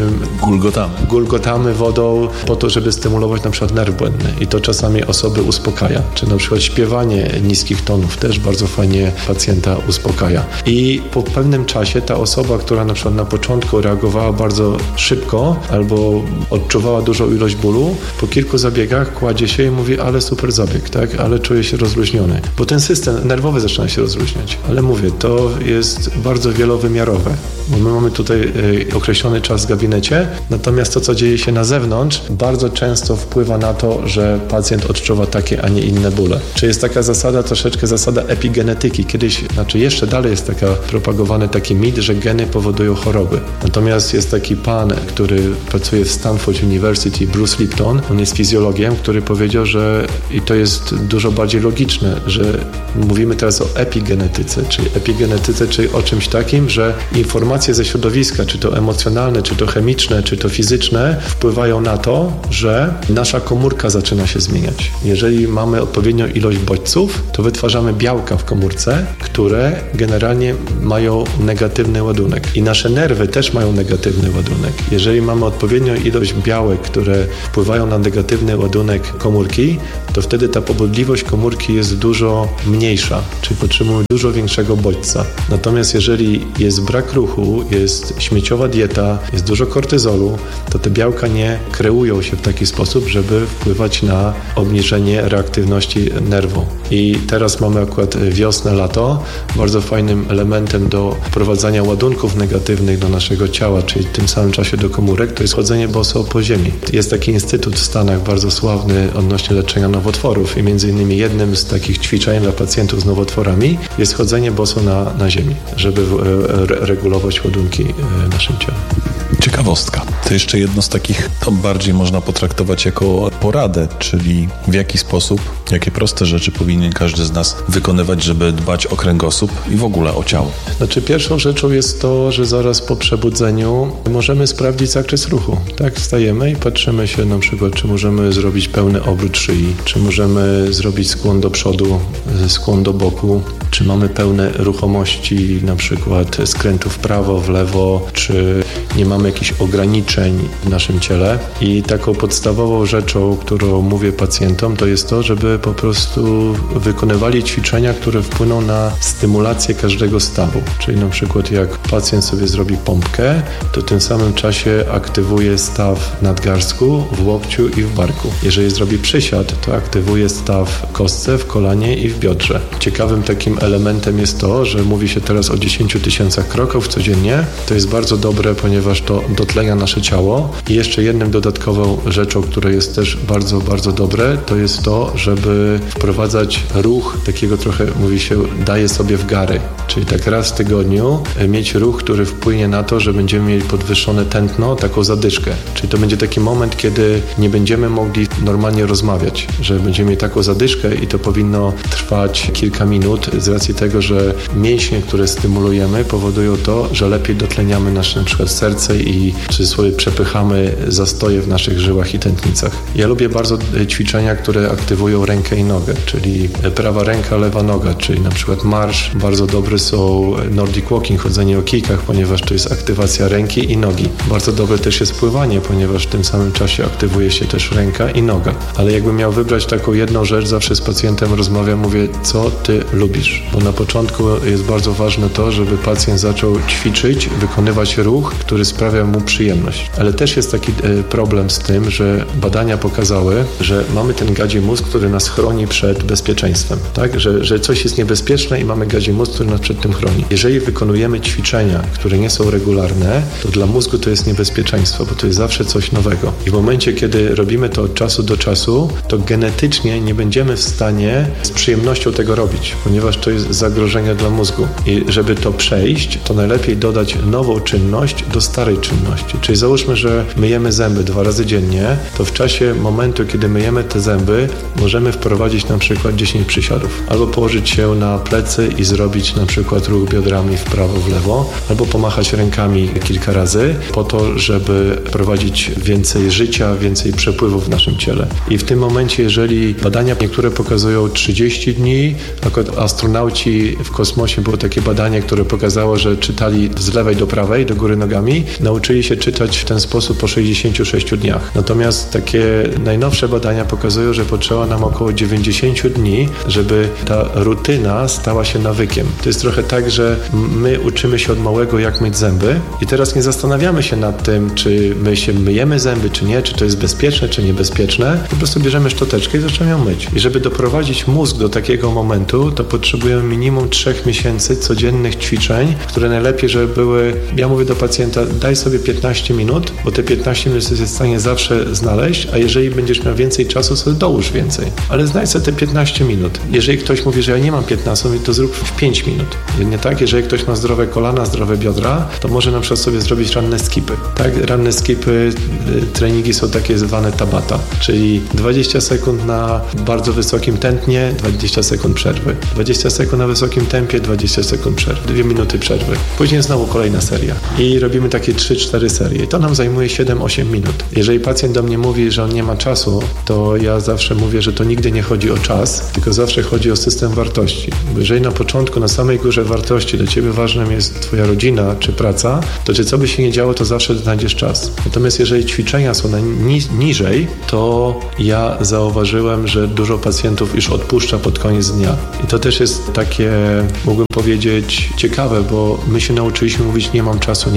Speaker 5: gulgotamy wodą po to, żeby stymulować na przykład nerw błędny. I to czasami osoby uspokaja. Czy na przykład śpiewanie niskich tonów też bardzo fajnie pacjenta uspokaja. I po pewnym czasie ta osoba, która na przykład na początku reagowała bardzo szybko albo odczuwała dużą ilość bólu, po kilku zabiegach kładzie się i mówi, ale super zabieg, tak? Ale czuję się rozluźniony. Bo ten system nerwowy zaczyna się rozluźniać. Ale mówię, to jest bardzo wielowymiarowe. Bo my mamy tutaj określony czas w gabinecie, natomiast to, co dzieje się na zewnątrz, bardzo często wpływa na to, że pacjent odczuwa takie, a nie inne bóle. Czy jest taka zasada, troszeczkę zasada epigenetyki. Kiedyś, jeszcze dalej jest propagowany taki mit, że geny powodują choroby. Natomiast jest taki pan, który pracuje w Stanford University, Bruce Lipton, on jest fizjologiem, który powiedział, że, i to jest dużo bardziej logiczne, że mówimy teraz o epigenetyce, czyli o czymś takim, że informacje ze środowiska, czy to emocjonalne, czy to chemiczne, czy to fizyczne, wpływają na to, że nasza komórka zaczyna się zmieniać. Jeżeli mamy odpowiednią ilość bodźców, to wytwarzamy białka w komórce, które generalnie mają negatywny ładunek. I nasze nerwy też mają negatywny ładunek. Jeżeli mamy odpowiednią ilość białek, które wpływają na negatywny ładunek komórki, to wtedy ta pobudliwość komórki jest dużo mniejsza, czyli potrzebujemy dużo większego bodźca. Natomiast jeżeli jest brak ruchu, jest śmieciowa dieta, jest dużo kortyzolu, to te białka nie kreują się w taki sposób, żeby wpływać na obniżenie reaktywności nerwu. I teraz mamy akurat wiosnę, lato. Bardzo fajnym elementem do wprowadzania ładunków negatywnych do naszego ciała, czyli w tym samym czasie do komórek, to jest chodzenie boso po ziemi. Jest taki instytut w Stanach bardzo sławny odnośnie leczenia nowotworów i między innymi jednym z takich ćwiczeń dla pacjentów z nowotworami jest chodzenie boso na ziemi, żeby regulować ładunki w naszym ciele.
Speaker 2: Ciekawostka. To jeszcze jedno z takich, to bardziej można potraktować jako poradę, czyli w jaki sposób, jakie proste rzeczy powinien każdy z nas wykonywać, żeby dbać o kręgosłup i w ogóle o ciało.
Speaker 5: Pierwszą rzeczą jest to, że zaraz po przebudzeniu możemy sprawdzić zakres ruchu. Tak, wstajemy i patrzymy się na przykład, czy możemy zrobić pełny obrót szyi, czy możemy zrobić skłon do przodu, skłon do boku, czy mamy pełne ruchomości, na przykład skrętu w prawo, w lewo, czy nie mamy jakichś ograniczeń w naszym ciele. I taką podstawową rzeczą, którą mówię pacjentom, to jest to, żeby po prostu wykonywali ćwiczenia, które wpłyną na stymulację każdego stawu. Czyli na przykład jak pacjent sobie zrobi pompkę, to w tym samym czasie aktywuje staw w nadgarstku, w łokciu i w barku. Jeżeli zrobi przysiad, to aktywuje staw w kostce, w kolanie i w biodrze. Ciekawym takim elementem jest to, że mówi się teraz o 10 000 kroków codziennie. To jest bardzo dobre, ponieważ to dotlenia nasze ciało. I jeszcze jednym dodatkową rzeczą, która jest też bardzo, bardzo dobre, to jest to, żeby wprowadzać ruch, takiego trochę mówi się, daje sobie w gary. Czyli tak raz w tygodniu mieć ruch, który wpłynie na to, że będziemy mieli podwyższone tętno, taką zadyszkę. Czyli to będzie taki moment, kiedy nie będziemy mogli normalnie rozmawiać, że będziemy mieli taką zadyszkę i to powinno trwać kilka minut z racji tego, że mięśnie, które stymulujemy, powodują to, że lepiej dotleniamy nasze na przykład serce i w cudzysłowie przepychamy zastoje w naszych żyłach i tętnicach. Ja lubię bardzo ćwiczenia, które aktywują rękę i nogę, czyli prawa ręka, lewa noga, czyli na przykład marsz. Bardzo dobry są Nordic Walking, chodzenie o kijkach, ponieważ to jest aktywacja ręki i nogi. Bardzo dobre też jest pływanie, ponieważ w tym samym czasie aktywuje się też ręka i noga. Ale jakbym miał wybrać taką jedną rzecz, zawsze z pacjentem rozmawiam, mówię, co ty lubisz? Bo na początku jest bardzo ważne to, żeby pacjent zaczął ćwiczyć, wykonywać ruch, który sprawia mu przyjemność. Ale też jest taki problem z tym, że badania pokazały, że mamy ten gadzi mózg, który nas chroni przed bezpieczeństwem. Tak? Że coś jest niebezpieczne i mamy gadzi mózg, który nas przed tym chroni. Jeżeli wykonujemy ćwiczenia, które nie są regularne, to dla mózgu to jest niebezpieczeństwo, bo to jest zawsze coś nowego. I w momencie, kiedy robimy to od czasu do czasu, to genetycznie nie będziemy w stanie z przyjemnością tego robić, ponieważ to jest zagrożenie dla mózgu. I żeby to przejść, to najlepiej dodać nową czynność do starej czynności. Czyli załóżmy, że myjemy zęby 2 razy dziennie, to w czasie momentu, kiedy myjemy te zęby, możemy wprowadzić na przykład 10 przysiadów. Albo położyć się na plecy i zrobić na przykład ruch biodrami w prawo, w lewo, albo pomachać rękami kilka razy po to, żeby wprowadzić więcej życia, więcej przepływu w naszym ciele. I w tym momencie, jeżeli badania niektóre pokazują 30 dni, akurat astronauci w kosmosie było takie badanie, które pokazało, że czytali z lewej do prawej, do góry nogami, nauczyli nauczyli się czytać w ten sposób po 66 dniach. Natomiast takie najnowsze badania pokazują, że potrzeba nam około 90 dni, żeby ta rutyna stała się nawykiem. To jest trochę tak, że my uczymy się od małego, jak myć zęby i teraz nie zastanawiamy się nad tym, czy my się myjemy zęby, czy nie, czy to jest bezpieczne, czy niebezpieczne. Po prostu bierzemy szczoteczkę i zaczynamy ją myć. I żeby doprowadzić mózg do takiego momentu, to potrzebujemy minimum 3 miesięcy codziennych ćwiczeń, które najlepiej, żeby były, ja mówię do pacjenta, daj sobie 15 minut, bo te 15 minut jesteś w stanie zawsze znaleźć, a jeżeli będziesz miał więcej czasu, sobie dołóż więcej. Ale znajdź sobie te 15 minut. Jeżeli ktoś mówi, że ja nie mam 15 minut, to zrób w 5 minut. Nie tak? Jeżeli ktoś ma zdrowe kolana, zdrowe biodra, to może na przykład sobie zrobić ranne skipy. Tak? Ranne skipy, treningi są takie zwane tabata, czyli 20 sekund na bardzo wysokim tętnie, 20 sekund przerwy. 20 sekund na wysokim tempie, 20 sekund przerwy. 2 minuty przerwy. Później znowu kolejna seria. I robimy takie 3-4 serie. I to nam zajmuje 7-8 minut. Jeżeli pacjent do mnie mówi, że on nie ma czasu, to ja zawsze mówię, że to nigdy nie chodzi o czas, tylko zawsze chodzi o system wartości. Bo jeżeli na początku, na samej górze wartości dla ciebie ważnym jest twoja rodzina czy praca, to czy co by się nie działo, to zawsze znajdziesz czas. Natomiast jeżeli ćwiczenia są niżej, to ja zauważyłem, że dużo pacjentów już odpuszcza pod koniec dnia. I to też jest takie, mógłbym powiedzieć, ciekawe, bo my się nauczyliśmy mówić nie mam czasu.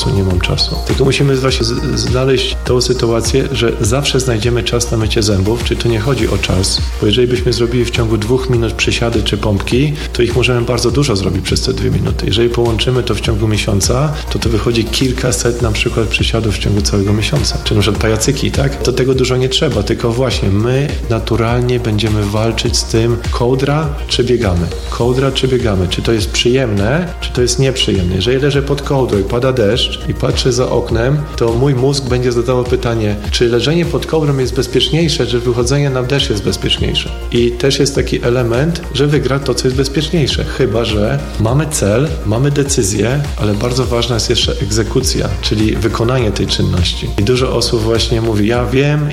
Speaker 5: Tylko musimy właśnie znaleźć tą sytuację, że zawsze znajdziemy czas na mycie zębów, czyli to nie chodzi o czas, bo jeżeli byśmy zrobili w ciągu 2 minut przysiady czy pompki, to ich możemy bardzo dużo zrobić przez te 2 minuty. Jeżeli połączymy to w ciągu miesiąca, to wychodzi kilkaset na przykład przysiadów w ciągu całego miesiąca. Czy na przykład pajacyki, tak? To tego dużo nie trzeba, tylko właśnie my naturalnie będziemy walczyć z tym kołdra czy biegamy. Czy to jest przyjemne, czy to jest nieprzyjemne. Jeżeli leżę pod kołdrą i pada deszcz i patrzę za oknem, to mój mózg będzie zadawał pytanie, czy leżenie pod kołdrą jest bezpieczniejsze, czy wychodzenie na deszcz jest bezpieczniejsze. I też jest taki element, że wygra to, co jest bezpieczniejsze. Chyba że mamy cel, mamy decyzję, ale bardzo ważna jest jeszcze egzekucja, czyli wykonanie tej czynności. I dużo osób właśnie mówi, ja wiem.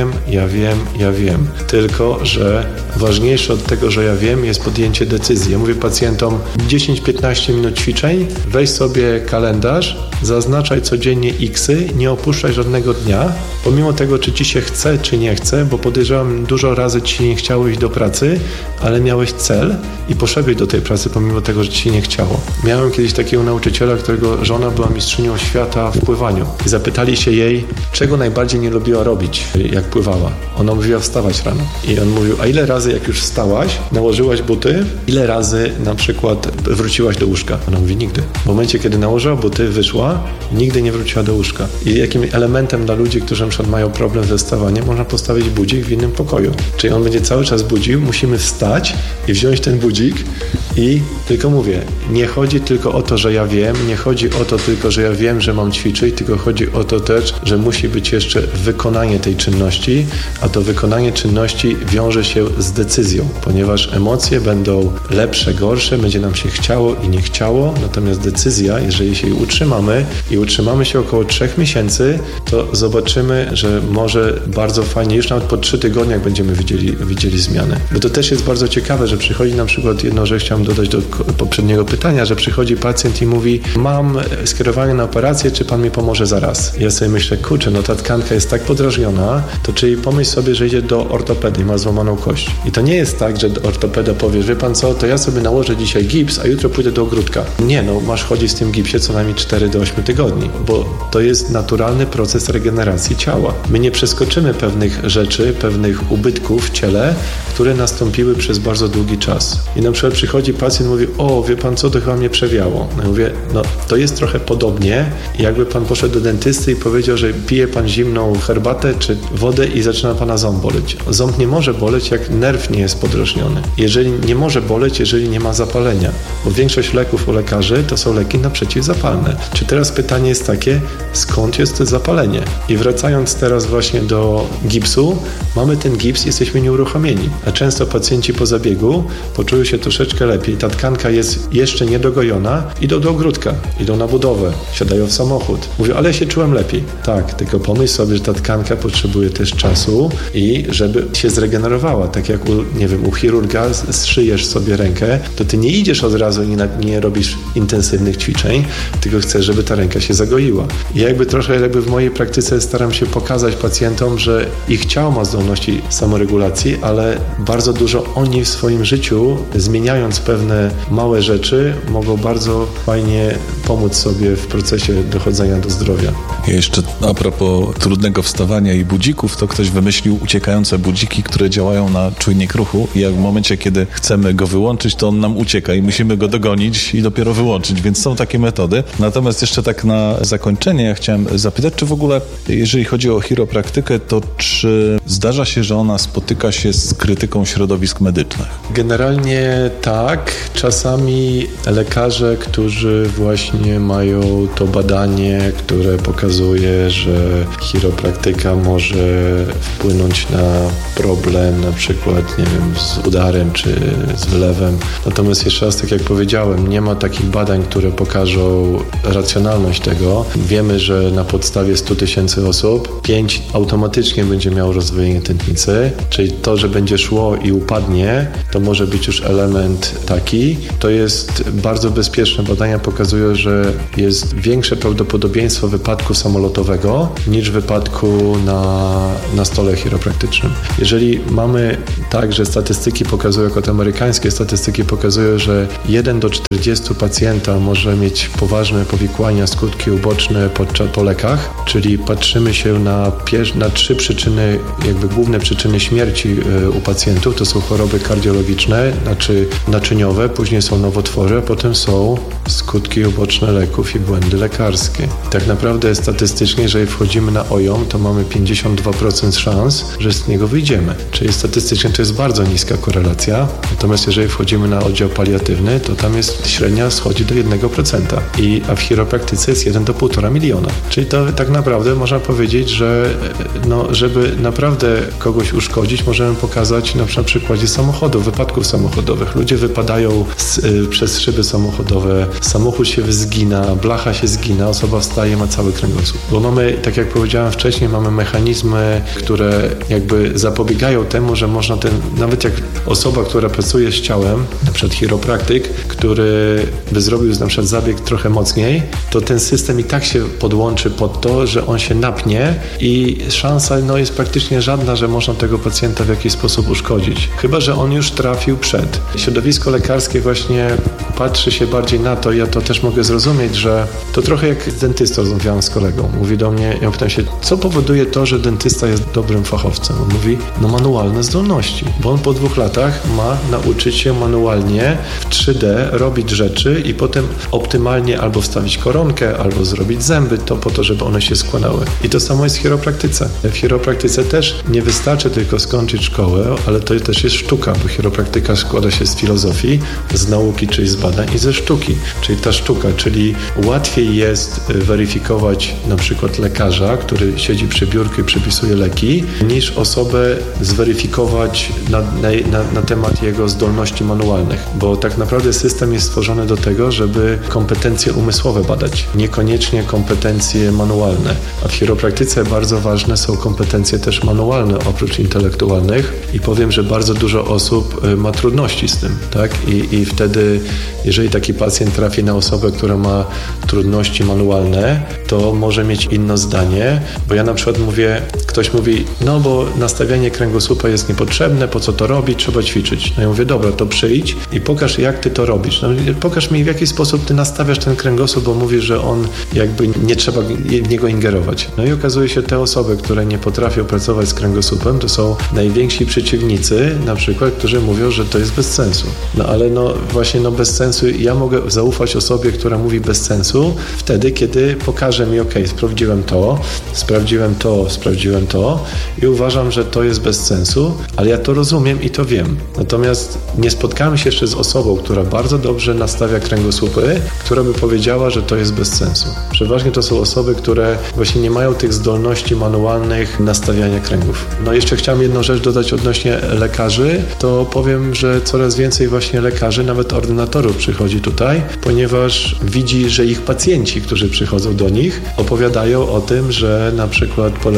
Speaker 5: Tylko że ważniejsze od tego, że ja wiem, jest podjęcie decyzji. Ja mówię pacjentom 10-15 minut ćwiczeń, weź sobie kalendarz, zaznaczaj codziennie x-y, nie opuszczaj żadnego dnia, pomimo tego, czy ci się chce, czy nie chce, bo podejrzewam, dużo razy ci nie chciało iść do pracy, ale miałeś cel i poszedłeś do tej pracy, pomimo tego, że ci się nie chciało. Miałem kiedyś takiego nauczyciela, którego żona była mistrzynią świata w pływaniu i zapytali się jej, czego najbardziej nie lubiła robić, jak pływała. Ona mówiła wstawać rano. I on mówił, a ile razy jak już wstałaś, nałożyłaś buty, ile razy na przykład wróciłaś do łóżka? Ona mówi, nigdy. W momencie, kiedy nałożyła buty, wyszła, nigdy nie wróciła do łóżka. I jakim elementem dla ludzi, którzy na przykład mają problem ze wstawaniem, można postawić budzik w innym pokoju. Czyli on będzie cały czas budził, musimy wstać i wziąć ten budzik i tylko mówię, nie chodzi tylko o to, że ja wiem, nie chodzi o to tylko, że ja wiem, że mam ćwiczyć, tylko chodzi o to też, że musi być jeszcze wykonanie tej czynności, a to wykonanie czynności wiąże się z decyzją, ponieważ emocje będą lepsze, gorsze, będzie nam się chciało i nie chciało, natomiast decyzja, jeżeli się jej utrzymamy i utrzymamy się około 3 miesięcy, to zobaczymy, że może bardzo fajnie, już nawet po 3 tygodniach będziemy widzieli zmianę. Bo to też jest bardzo ciekawe, że przychodzi na przykład jedno, że chciałem dodać do poprzedniego pytania, że przychodzi pacjent i mówi, mam skierowanie na operację, czy pan mi pomoże zaraz? Ja sobie myślę, kurczę, no ta tkanka jest tak podrażniona, to czyli pomyśl sobie, że idzie do ortopedy i ma złamaną kość. I to nie jest tak, że ortopeda powie, wie pan co, to ja sobie nałożę dzisiaj gips, a jutro pójdę do ogródka. Nie, no masz chodzić z tym gipsie co najmniej 4 do 8 tygodni, bo to jest naturalny proces regeneracji ciała. My nie przeskoczymy pewnych rzeczy, pewnych ubytków w ciele, które nastąpiły przez bardzo długi czas. I na przykład przychodzi pacjent i mówi, o, wie pan co, to chyba mnie przewiało. No ja mówię, no to jest trochę podobnie, jakby pan poszedł do dentysty i powiedział, że pije pan zimną herbatę czy wodę i zaczyna pana ząb boleć. Ząb nie może boleć, jak nerw nie jest podrażniony. Jeżeli nie może boleć, jeżeli nie ma zapalenia, bo większość leków u lekarzy to są leki na przeciwzapalne. Czy teraz pytanie jest takie, skąd jest to zapalenie? I wracając teraz właśnie do gipsu, mamy ten gips, jesteśmy nieuruchomieni, a często pacjenci po zabiegu poczują się troszeczkę lepiej. Ta tkanka jest jeszcze niedogojona, idą do ogródka, idą na budowę, siadają w samochód. Mówią, ale ja się czułem lepiej. Tak, tylko pomyśl sobie, że ta tkanka potrzebuje też czasu i żeby się zregenerowała. Tak jak u chirurga zszyjesz sobie rękę, to ty nie idziesz od razu i nie robisz intensywnych ćwiczeń, tylko chcesz, żeby ta ręka się zagoiła. I trochę w mojej praktyce staram się pokazać pacjentom, że ich ciało ma zdolności samoregulacji, ale bardzo dużo oni w swoim życiu, zmieniając pewne małe rzeczy, mogą bardzo fajnie pomóc sobie w procesie dochodzenia do zdrowia.
Speaker 2: Jeszcze a propos trudnego wstawania i budzików, to ktoś wymyślił uciekające budziki, które działają na czujnik ruchu i jak w momencie, kiedy chcemy go wyłączyć, to on nam ucieka i musimy go dogonić i dopiero wyłączyć, więc są takie metody. Natomiast jeszcze tak na zakończenie ja chciałem zapytać, czy w ogóle, jeżeli chodzi o chiropraktykę, to czy zdarza się, że ona spotyka się z krytyką środowisk medycznych?
Speaker 5: Generalnie tak. Czasami lekarze, którzy właśnie mają to badanie, które pokazuje, że chiropraktyka może wpłynąć na problem, na przykład, nie wiem, z udarem czy z wylewem. Natomiast jeszcze raz, tak jak powiedziałem, nie ma takich badań, które pokażą racjonalność tego. Wiemy, że na podstawie 100 000 osób 5 automatycznie będzie miało rozdwojenie tętnicy, czyli to, że będzie szło i upadnie, to może być już element taki. To jest bardzo bezpieczne. Badania pokazują, że jest większe prawdopodobieństwo wypadku samolotowego niż wypadku na stole chiropraktycznym. Jeżeli mamy tak, że statystyki pokazują, jako te amerykańskie statystyki pokazują, że 1 do 40 pacjenta może mieć poważne powikłania, skutki uboczne po lekach, czyli patrzymy się na 3 przyczyny, główne przyczyny śmierci u pacjentów. To są choroby kardiologiczne, naczyniowe, później są nowotwory, a potem są skutki uboczne leków i błędy lekarskie. Tak naprawdę statystycznie, jeżeli wchodzimy na OJOM, to mamy 52% szans, że z niego wyjdziemy. Czyli statystycznie to jest bardzo niska korelacja. Natomiast jeżeli wchodzimy na oddział paliatywny, to tam jest średnia schodzi do 1%. A w chiropraktyce jest 1 do 1,5 miliona. Czyli to tak naprawdę można powiedzieć, że żeby naprawdę kogoś uszkodzić, możemy pokazać na przykładzie samochodów, wypadków samochodowych. Ludzie wypadają przez szyby samochodowe, samochód się zgina, blacha się zgina, osoba wstaje, ma cały kręgosłup. Bo mamy, tak jak powiedziałem wcześniej, mamy mechanizmy, które zapobiegają temu, że można nawet jak osoba, która pracuje z ciałem, na przykład chiropraktyk, który by zrobił na przykład zabieg trochę mocniej, to ten system i tak się podłączy pod to, że on się napnie i szansa jest praktycznie żadna, że można tego pacjenta w jakiś sposób uszkodzić. Chyba że on już trafił przed. Środowisko lekarskie właśnie patrzy się bardziej na to, ja to też mogę zrozumieć, że to trochę jak z dentystą rozmawiałem z kolegą. Mówi do mnie, ja pytam się, co powoduje to, że dentysta jest dobrym fachowcem? On mówi, manualne zdolności, bo on po 2 latach ma nauczyć się manualnie w 3D robić rzeczy i potem optymalnie albo wstawić koronkę, albo zrobić zęby, to po to, żeby one się składały. I to samo jest w chiropraktyce. W chiropraktyce też nie wystarczy tylko skończyć szkołę, ale to też jest sztuka, bo chiropraktyka składa się z filozofii, z nauki, czyli z badań i ze sztuki. Czyli ta sztuka, czyli łatwiej jest weryfikować na przykład lekarza, który siedzi przy biurku i przepisuje leki, niż osobę zweryfikować na temat jego zdolności manualnych. Bo tak naprawdę system jest stworzony do tego, żeby kompetencje umysłowe badać, niekoniecznie kompetencje manualne. A w chiropraktyce bardzo ważne są kompetencje też manualne, oprócz intelektualnych. I powiem, że bardzo dużo osób ma trudności z tym, tak? I wtedy, jeżeli taki pacjent trafi na osobę, która ma trudności manualne, to może mieć inne zdanie, bo ja na przykład mówię, ktoś mówi, bo nastawianie kręgosłupa jest niepotrzebne, po co to robić, trzeba ćwiczyć. Ja mówię, dobra, to przyjdź i pokaż, jak ty to robisz. Pokaż mi, w jaki sposób ty nastawiasz ten kręgosłup, bo mówisz, że on nie trzeba w niego ingerować. I okazuje się, te osoby, które nie potrafią pracować z kręgosłupem, to są najwięksi przeciwnicy, na przykład, którzy mówią, że to jest bez sensu. Ale właśnie bez sensu. Ja mogę zaufać osobie, która mówi bez sensu, wtedy, kiedy pokaże mi, sprawdziłem to i uważam, że to jest bez sensu, ale ja to rozumiem i to wiem. Natomiast nie spotkałem się jeszcze z osobą, która bardzo dobrze nastawia kręgosłupy, która by powiedziała, że to jest bez sensu. Przeważnie to są osoby, które właśnie nie mają tych zdolności manualnych nastawiania kręgów. Jeszcze chciałem jedną rzecz dodać odnośnie lekarzy, to powiem, że coraz więcej właśnie lekarzy, nawet ordynatorów przychodzi tutaj, ponieważ że ich pacjenci, którzy przychodzą do nich, opowiadają o tym, że na przykład polepszyło im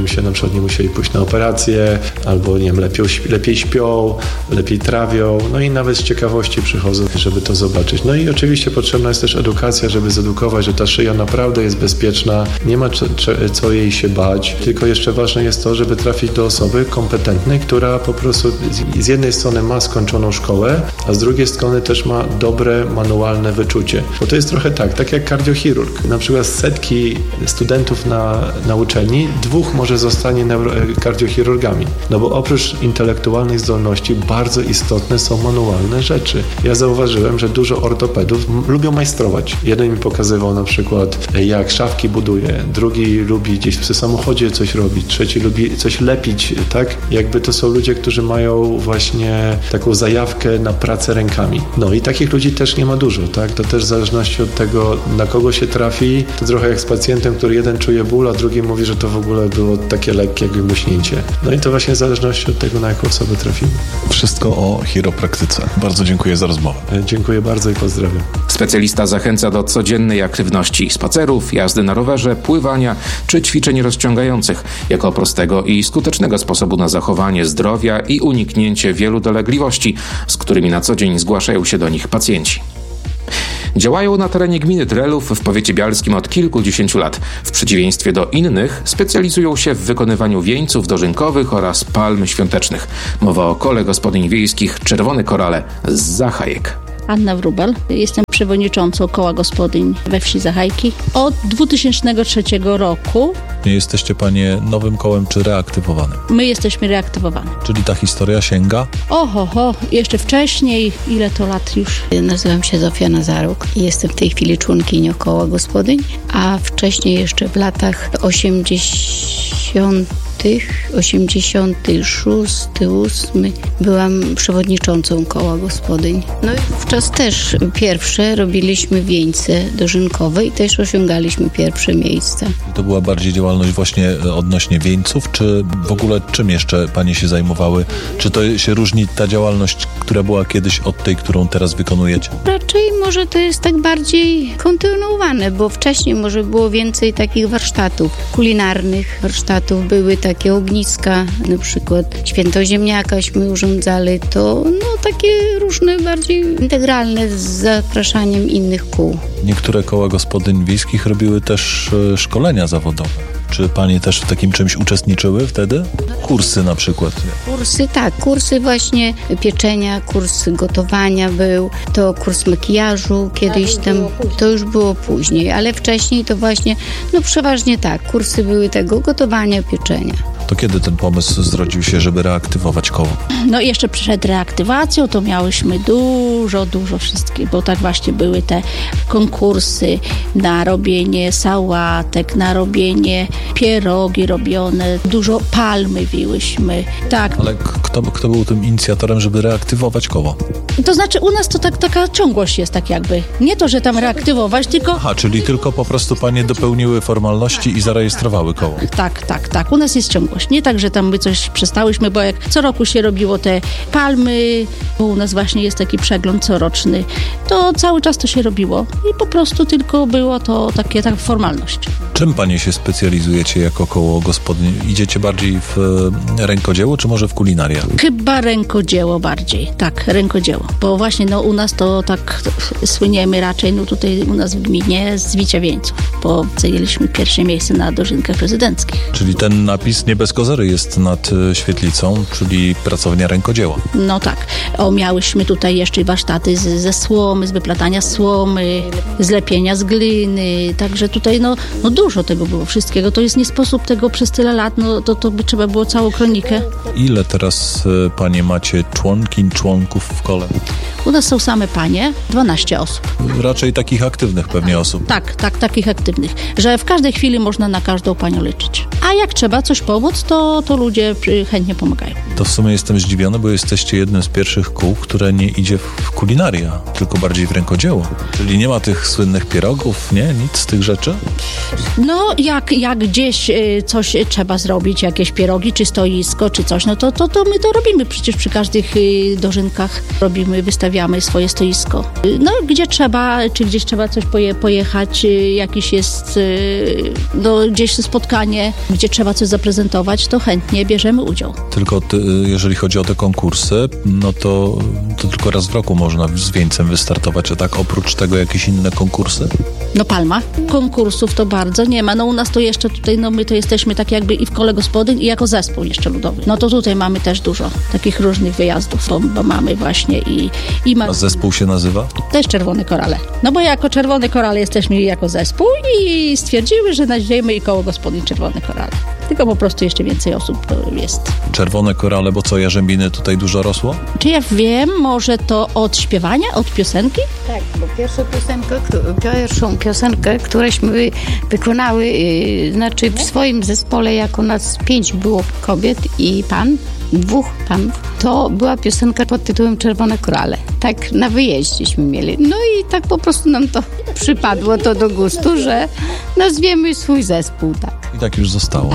Speaker 5: im się na przykład nie musieli pójść na operację, albo nie wiem, lepiej śpią, lepiej trawią, no i nawet z ciekawości przychodzą, żeby to zobaczyć. No i oczywiście potrzebna jest też edukacja, żeby zedukować, że ta szyja naprawdę jest bezpieczna, nie ma co jej się bać, tylko jeszcze ważne jest to, żeby trafić do osoby kompetentnej, która po prostu z jednej strony ma skończoną szkołę, a z drugiej strony też ma dobre manualne wyczucie. Bo to jest trochę tak jak kardiochirurg. Na przykład setki studentów na uczelni, 2 może zostanie kardiochirurgami. No bo oprócz intelektualnych zdolności bardzo istotne są manualne rzeczy. Ja zauważyłem, że dużo ortopedów lubią majstrować. Jeden mi pokazywał na przykład, jak szafki buduje, drugi lubi gdzieś przy samochodzie coś robić, trzeci lubi coś lepić, tak? Jakby to są ludzie, którzy mają właśnie taką zajawkę na pracę rękami. No i takich ludzi też nie ma dużo, tak? To też w zależności od tego, na kogo się trafi, to trochę jak z pacjentem, który jeden czuje ból, a drugi mówi, że to w ogóle było takie lekkie jakby muśnięcie. No i to właśnie w zależności od tego, na jaką osobę trafimy.
Speaker 2: Wszystko o chiropraktyce. Bardzo dziękuję za rozmowę.
Speaker 5: Dziękuję bardzo i pozdrawiam.
Speaker 3: Specjalista zachęca do codziennej aktywności spacerów, jazdy na rowerze, pływania czy ćwiczeń rozciągających jako prostego i skutecznego sposobu na zachowanie zdrowia i uniknięcie wielu dolegliwości, z którymi na co dzień zgłaszają się do nich pacjenci. Działają na terenie gminy Drelów w powiecie bialskim od kilkudziesięciu lat. W przeciwieństwie do innych specjalizują się w wykonywaniu wieńców dożynkowych oraz palm świątecznych. Mowa o kole gospodyń wiejskich Czerwone Korale z Zachajek.
Speaker 6: Anna Wróbel. Jestem przewodniczącą koła gospodyń we wsi Zachajki od 2003 roku.
Speaker 2: Nie jesteście panie nowym kołem czy reaktywowanym?
Speaker 6: My jesteśmy reaktywowani.
Speaker 2: Czyli ta historia sięga?
Speaker 6: Jeszcze wcześniej, ile to lat już?
Speaker 7: Nazywam się Zofia Nazaruk i jestem w tej chwili członkinią koła gospodyń, a wcześniej jeszcze w latach 86, 8 byłam przewodniczącą koła gospodyń. No i wówczas też pierwsze robiliśmy wieńce dożynkowe i też osiągaliśmy pierwsze miejsca.
Speaker 2: To była bardziej działalność właśnie odnośnie wieńców, czy w ogóle czym jeszcze panie się zajmowały? Czy to się różni ta działalność, która była kiedyś od tej, którą teraz wykonujecie?
Speaker 7: Raczej może to jest tak bardziej kontynuowane, bo wcześniej może było więcej takich warsztatów kulinarnych, były takie ogniska, na przykład święto ziemniakaśmy urządzali, to takie różne bardziej integralne z zapraszaniem innych kół.
Speaker 2: Niektóre koła gospodyń wiejskich robiły też szkolenia zawodowe. Czy panie też w takim czymś uczestniczyły wtedy? Kursy na przykład.
Speaker 7: Kursy właśnie pieczenia, kurs gotowania był, to kurs makijażu kiedyś tam, to już było później, ale wcześniej to właśnie, przeważnie kursy były tego gotowania, pieczenia.
Speaker 2: To kiedy ten pomysł zrodził się, żeby reaktywować koło?
Speaker 6: Jeszcze przed reaktywacją to miałyśmy dużo wszystkich, bo tak właśnie były te konkursy na robienie sałatek, na robienie pierogi robione, dużo palmy wiłyśmy. Tak.
Speaker 2: Ale kto był tym inicjatorem, żeby reaktywować koło?
Speaker 6: To znaczy u nas to taka ciągłość jest tak jakby. Nie to, że tam reaktywować, tylko...
Speaker 2: Czyli tylko po prostu panie dopełniły formalności i zarejestrowały koło.
Speaker 6: Tak. U nas jest ciągłość. Nie tak, że tam my coś przestałyśmy, bo jak co roku się robiło te palmy, bo u nas właśnie jest taki przegląd coroczny, to cały czas to się robiło i po prostu tylko było to taka formalność.
Speaker 2: Czym panie się specjalizujecie jako koło gospodyń? Idziecie bardziej w rękodzieło, czy może w kulinarię?
Speaker 6: Chyba rękodzieło bardziej. Tak, rękodzieło. Bo właśnie u nas to tak słyniemy raczej tutaj u nas w gminie z wicia wieńców, bo zajęliśmy pierwsze miejsce na dożynkach prezydenckich.
Speaker 2: Czyli ten napis nie bez kozery jest nad świetlicą, czyli pracownia rękodzieła.
Speaker 6: Tak. Miałyśmy tutaj jeszcze warsztaty ze słomy, z wyplatania słomy, z lepienia z gliny, także tutaj dużo tego było wszystkiego. To jest nie sposób tego przez tyle lat, to by trzeba było całą kronikę.
Speaker 2: Ile teraz panie macie członków w kole?
Speaker 6: U nas są same panie, 12 osób.
Speaker 2: Raczej takich aktywnych pewnie osób.
Speaker 6: Tak, takich aktywnych, że w każdej chwili można na każdą panią liczyć. A jak trzeba coś pomóc, to ludzie chętnie pomagają.
Speaker 2: To w sumie jestem zdziwiony, bo jesteście jednym z pierwszych kół, które nie idzie w kulinaria, tylko bardziej w rękodzieło. Czyli nie ma tych słynnych pierogów, nie? Nic z tych rzeczy?
Speaker 6: Jak gdzieś coś trzeba zrobić, jakieś pierogi, czy stoisko, czy coś, to my to robimy. Przecież przy każdych dożynkach robimy wystawienie ustawiamy swoje stoisko. No gdzie trzeba, czy gdzieś trzeba coś pojechać, jakiś jest gdzieś spotkanie, gdzie trzeba coś zaprezentować, to chętnie bierzemy udział.
Speaker 2: Tylko jeżeli chodzi o te konkursy, no to tylko raz w roku można z wieńcem wystartować, a tak oprócz tego jakieś inne konkursy?
Speaker 6: No Palma. Konkursów to bardzo nie ma. No u nas to jeszcze tutaj, no my to jesteśmy tak jakby i w kole gospodyń i jako zespół jeszcze ludowy. No to tutaj mamy też dużo takich różnych wyjazdów, bo mamy właśnie i
Speaker 2: A zespół się nazywa?
Speaker 6: Też Czerwone Korale. No bo jako Czerwone Korale jesteśmy jako zespół i stwierdziły, że nazwiemy i koło gospodyń Czerwone Korale. Tylko po prostu jeszcze więcej osób jest. Czerwone
Speaker 2: Korale, bo co, jarzębiny tutaj dużo rosło?
Speaker 6: Czy ja wiem, może to od śpiewania, od piosenki?
Speaker 7: Tak, bo pierwszą piosenkę, któreśmy wykonały, znaczy w swoim zespole, jako nas 5 było kobiet i pan, 2 panów, to była piosenka pod tytułem Czerwone Korale. Tak na wyjeździeśmy mieli. No i tak po prostu nam to przypadło to do gustu, że nazwiemy swój zespół tak.
Speaker 2: I tak już zostało.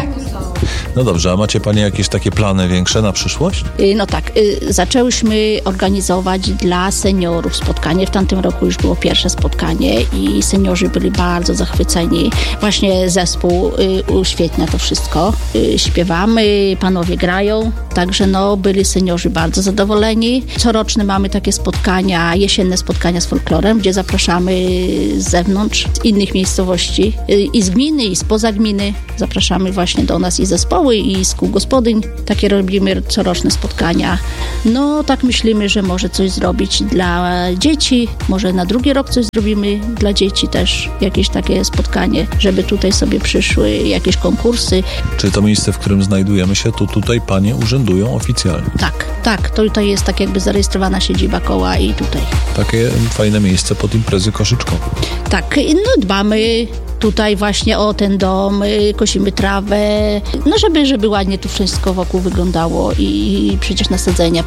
Speaker 2: No dobrze, a macie Panie jakieś takie plany większe na przyszłość?
Speaker 6: No tak, zaczęłyśmy organizować dla seniorów spotkanie. W tamtym roku już było pierwsze spotkanie i seniorzy byli bardzo zachwyceni. Właśnie zespół uświetnia to wszystko. Śpiewamy, panowie grają, także no byli seniorzy bardzo zadowoleni. Coroczne mamy takie spotkania, jesienne spotkania z folklorem, gdzie zapraszamy z zewnątrz, z innych miejscowości i z gminy, i spoza gminy. Zapraszamy właśnie do nas i zespoły, i z kół gospodyń. Takie robimy coroczne spotkania. No tak myślimy, że może coś zrobić dla dzieci. Może na drugi rok coś zrobimy dla dzieci też. Jakieś takie spotkanie, żeby tutaj sobie przyszły jakieś konkursy.
Speaker 2: Czy to miejsce, w którym znajdujemy się, to tutaj Panie urzędują oficjalnie?
Speaker 6: Tak. To tutaj jest tak jakby zarejestrowana siedziba koła i tutaj.
Speaker 2: Takie fajne miejsce pod imprezy koszyczkowe.
Speaker 6: Tak, no dbamy tutaj właśnie o ten dom, kosimy trawę, no żeby ładnie tu wszystko wokół wyglądało i przecież nasadzenia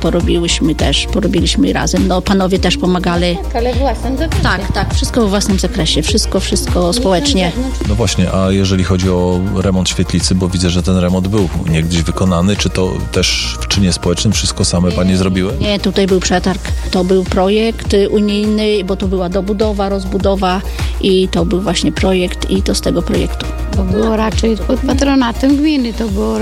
Speaker 6: porobiliśmy razem. No panowie też pomagali.
Speaker 7: Tak, ale w własnym zakresie.
Speaker 6: Tak, wszystko w własnym zakresie, wszystko społecznie.
Speaker 2: No właśnie, a jeżeli chodzi o remont świetlicy, bo widzę, że ten remont był niegdyś wykonany, czy to też w czynie społecznym wszystko same Panie zrobiły?
Speaker 6: Nie, tutaj był przetarg, to był projekt unijny, bo to była dobudowa, rozbudowa i to był właśnie projekt i to z tego projektu.
Speaker 7: To było raczej pod patronatem gminy,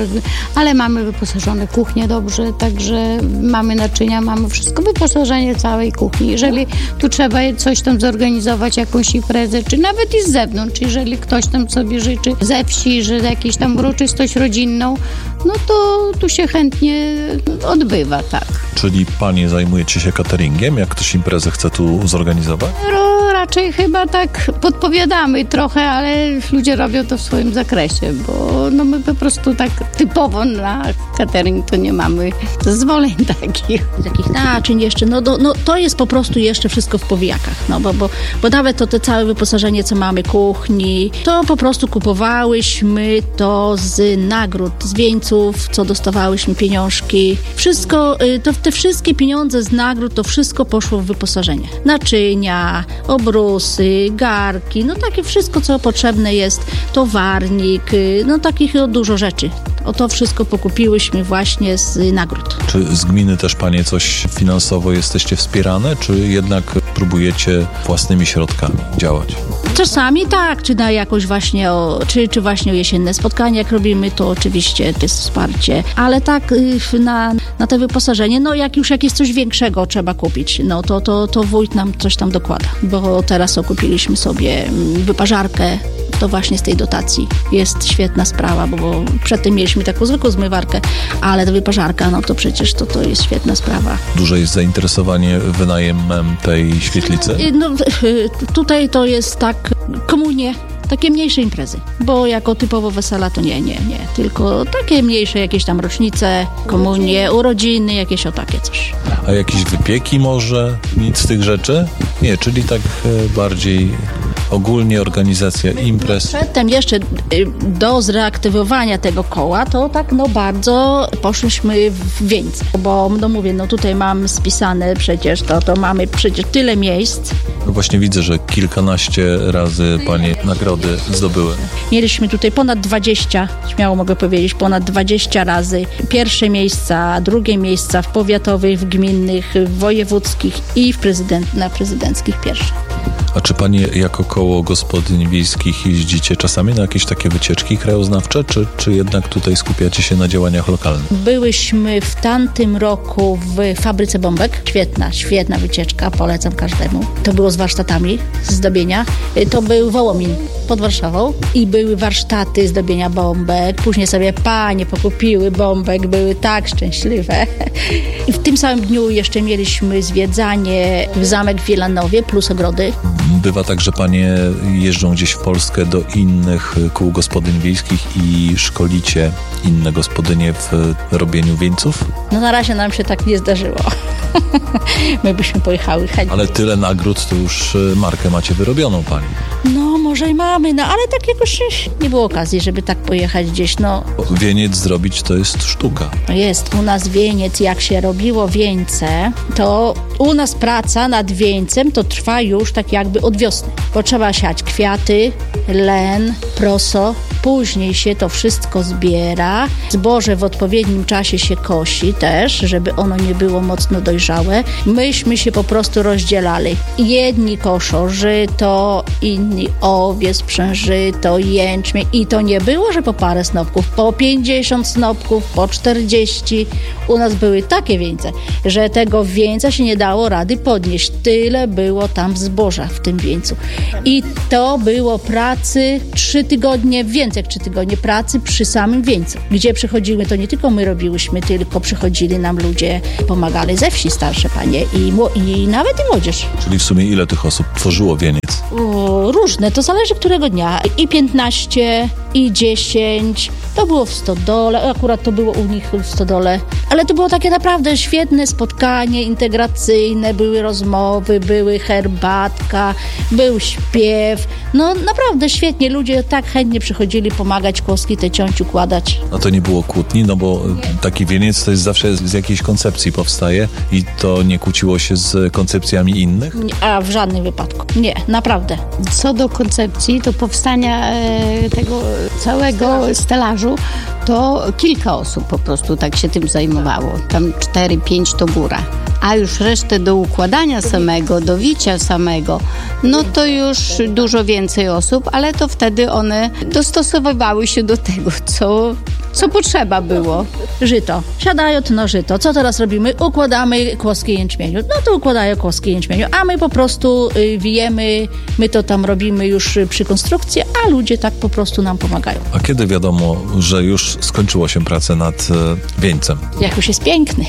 Speaker 7: ale mamy wyposażone kuchnie dobrze, także mamy naczynia, mamy wszystko, wyposażenie całej kuchni. Jeżeli tu trzeba coś tam zorganizować, jakąś imprezę, czy nawet i z zewnątrz, jeżeli ktoś tam sobie życzy ze wsi, że jakąś tam uroczystość rodzinną, no to tu się chętnie odbywa, tak.
Speaker 2: Czyli Panie zajmujecie się cateringiem, jak ktoś imprezę chce tu zorganizować?
Speaker 7: Raczej chyba tak podpowiadamy trochę, ale ludzie robią to w swoim zakresie, bo no my po prostu tak typowo na catering to nie mamy zezwoleń takich.
Speaker 6: Takich naczyń jeszcze, no to jest po prostu jeszcze wszystko w powijakach, no bo nawet to całe wyposażenie, co mamy, kuchni, to po prostu kupowałyśmy to z nagród, z wieńców, co dostawałyśmy pieniążki. Wszystko, te wszystkie pieniądze z nagród, to wszystko poszło w wyposażenie. Naczynia, obrusy, garki, no takie wszystko, co potrzebne jest, towarnik, no takich dużo rzeczy. O to wszystko pokupiłyśmy właśnie z nagród.
Speaker 2: Czy z gminy też Panie coś finansowo jesteście wspierane, czy jednak próbujecie własnymi środkami działać?
Speaker 6: Czasami tak, czy na jakoś właśnie czy właśnie o jesienne spotkania, jak robimy, to oczywiście to jest wsparcie, ale tak na te wyposażenie, no jak już jakieś coś większego trzeba kupić, no to wójt nam coś tam dokłada, bo teraz kupiliśmy sobie wyparzarkę, to właśnie z tej dotacji. Jest świetna sprawa, bo przedtem mieliśmy taką zwykłą zmywarkę, ale ta wyparzarka, no to przecież to jest świetna sprawa.
Speaker 2: Duże jest zainteresowanie wynajmem tej świetlicy?
Speaker 6: No, tutaj to jest tak komunie, takie mniejsze imprezy, bo jako typowo wesela to nie, tylko takie mniejsze jakieś tam rocznice, komunie, urodziny, jakieś o takie coś.
Speaker 2: A jakieś wypieki może? Nic z tych rzeczy? Nie, czyli tak bardziej ogólnie organizacja imprez.
Speaker 6: Przedtem jeszcze do zreaktywowania tego koła, to tak bardzo poszliśmy w wieńce, bo mówię, tutaj mam spisane przecież to mamy przecież tyle miejsc.
Speaker 2: No właśnie widzę, że kilkanaście razy Panie nagrody zdobyły.
Speaker 6: Mieliśmy tutaj ponad 20, śmiało mogę powiedzieć, ponad 20 razy pierwsze miejsca, drugie miejsca w powiatowych, w gminnych, w wojewódzkich i na prezydenckich pierwsze.
Speaker 2: A czy Panie jako koło gospodyń wiejskich jeździcie czasami na jakieś takie wycieczki krajoznawcze, czy jednak tutaj skupiacie się na działaniach lokalnych?
Speaker 6: Byłyśmy w tamtym roku w fabryce bombek. Świetna wycieczka, polecam każdemu. To było z warsztatami zdobienia. To był Wołomin pod Warszawą i były warsztaty zdobienia bombek. Później sobie panie pokupiły bombek, były tak szczęśliwe. I w tym samym dniu jeszcze mieliśmy zwiedzanie w zamek w Wielanowie plus ogrody.
Speaker 2: Bywa tak, że Panie jeżdżą gdzieś w Polskę do innych kół gospodyń wiejskich i szkolicie inne gospodynie w robieniu wieńców?
Speaker 6: Na razie nam się tak nie zdarzyło. My byśmy pojechały chętnie.
Speaker 2: Ale tyle nagród, to już markę macie wyrobioną Pani.
Speaker 6: Może i mamy, ale tak jakoś nie było okazji, żeby tak pojechać gdzieś,
Speaker 2: Wieniec zrobić to jest sztuka.
Speaker 6: Jest u nas wieniec, jak się robiło wieńce, to u nas praca nad wieńcem to trwa już tak jakby od wiosny, bo trzeba siać kwiaty, len, proso, później się to wszystko zbiera, zboże w odpowiednim czasie się kosi też, żeby ono nie było mocno dojrzałe. Myśmy się po prostu rozdzielali. Jedni koszą żyto, inni owies, sprzężyto, jęczmień i to nie było, że po parę snopków, po 50 snopków, po 40. U nas były takie wieńce, że tego wieńca się nie dało rady podnieść. Tyle było tam zboża w tym wieńcu. I to było pracy 3 tygodnie, więcej jak 3 tygodnie pracy przy samym wieńcu. Gdzie przychodziły, to nie tylko my robiłyśmy, tylko przychodzili nam ludzie, pomagali ze wsi, starsze panie i nawet i młodzież.
Speaker 2: Czyli w sumie ile tych osób tworzyło wieniec?
Speaker 6: Różne, to zależy którego dnia. I 15, i 10. To było w stodole, akurat to było u nich w stodole. Ale to było takie naprawdę świetne spotkanie integracyjne, były rozmowy, były herbatka, był śpiew. Naprawdę świetnie. Ludzie tak chętnie przychodzili pomagać kłoski te ciąć układać.
Speaker 2: A to nie było kłótni, bo taki wieniec to jest zawsze z jakiejś koncepcji powstaje i to nie kłóciło się z koncepcjami innych?
Speaker 6: A w żadnym wypadku. Nie, naprawdę.
Speaker 7: Co do koncepcji, to powstania tego całego stelażu, to kilka osób po prostu tak się tym zajmowało. Tam 4-5 to góra. A już resztę do układania samego, do wicia samego, to już dużo więcej osób, ale to wtedy one dostosowywały się do tego, co potrzeba było.
Speaker 6: Żyto. Siadają żyto. Co teraz robimy? Układamy kłoski jęczmieniu. To układają kłoski jęczmieniu, a my po prostu wijemy, my to tam robimy już przy konstrukcji, a ludzie tak po prostu nam pomagają.
Speaker 2: A kiedy wiadomo, że już skończyło się praca nad wieńcem?
Speaker 6: Jak już jest piękny.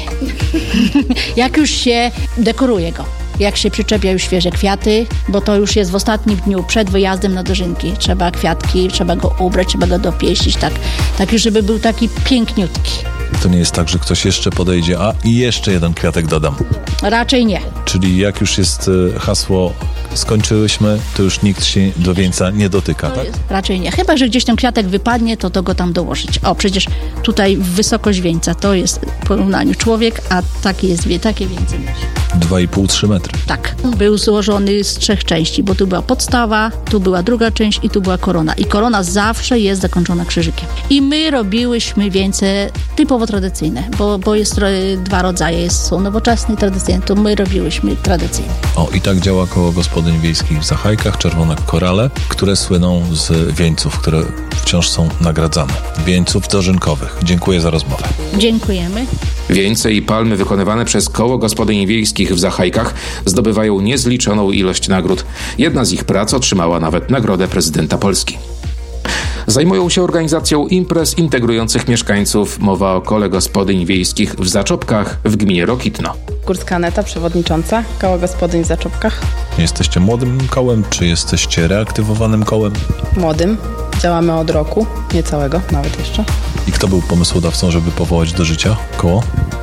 Speaker 6: Jak już się dekoruje go. Jak się przyczepia już świeże kwiaty, bo to już jest w ostatnim dniu przed wyjazdem na dożynki. Trzeba kwiatki, trzeba go ubrać, trzeba go dopieścić, tak już, żeby był taki piękniutki.
Speaker 2: To nie jest tak, że ktoś jeszcze podejdzie, i jeszcze jeden kwiatek dodam.
Speaker 6: Raczej nie.
Speaker 2: Czyli jak już jest hasło skończyłyśmy, to już nikt się do wieńca nie dotyka, tak?
Speaker 6: Raczej nie. Chyba że gdzieś ten kwiatek wypadnie, to go tam dołożyć. Przecież tutaj wysokość wieńca to jest w porównaniu człowiek, a takie wieńce nosi.
Speaker 2: 2,5-3 metry.
Speaker 6: Tak. Był złożony z 3 części, bo tu była podstawa, tu była druga część i tu była korona. I korona zawsze jest zakończona krzyżykiem. I my robiłyśmy wieńce typowo tradycyjne, bo jest 2 rodzaje. Są nowoczesne i tradycyjne. To my robiłyśmy tradycyjne.
Speaker 2: I tak działa koło gospodyń wiejskich w Zachajkach, Czerwone Korale, które słyną z wieńców, które wciąż są nagradzane. Wieńców dożynkowych. Dziękuję za rozmowę.
Speaker 6: Dziękujemy.
Speaker 3: Wieńce i palmy wykonywane przez koło gospodyń wiejskich w Zachajkach zdobywają niezliczoną ilość nagród. Jedna z ich prac otrzymała nawet nagrodę prezydenta Polski. Zajmują się organizacją imprez integrujących mieszkańców. Mowa o kole gospodyń wiejskich w Zaczopkach w gminie Rokitno.
Speaker 8: Górska Aneta, przewodnicząca koła gospodyń w Zaczopkach.
Speaker 2: Jesteście młodym kołem, czy jesteście reaktywowanym kołem?
Speaker 8: Młodym. Działamy od roku, niecałego nawet jeszcze.
Speaker 2: I kto był pomysłodawcą, żeby powołać do życia koło?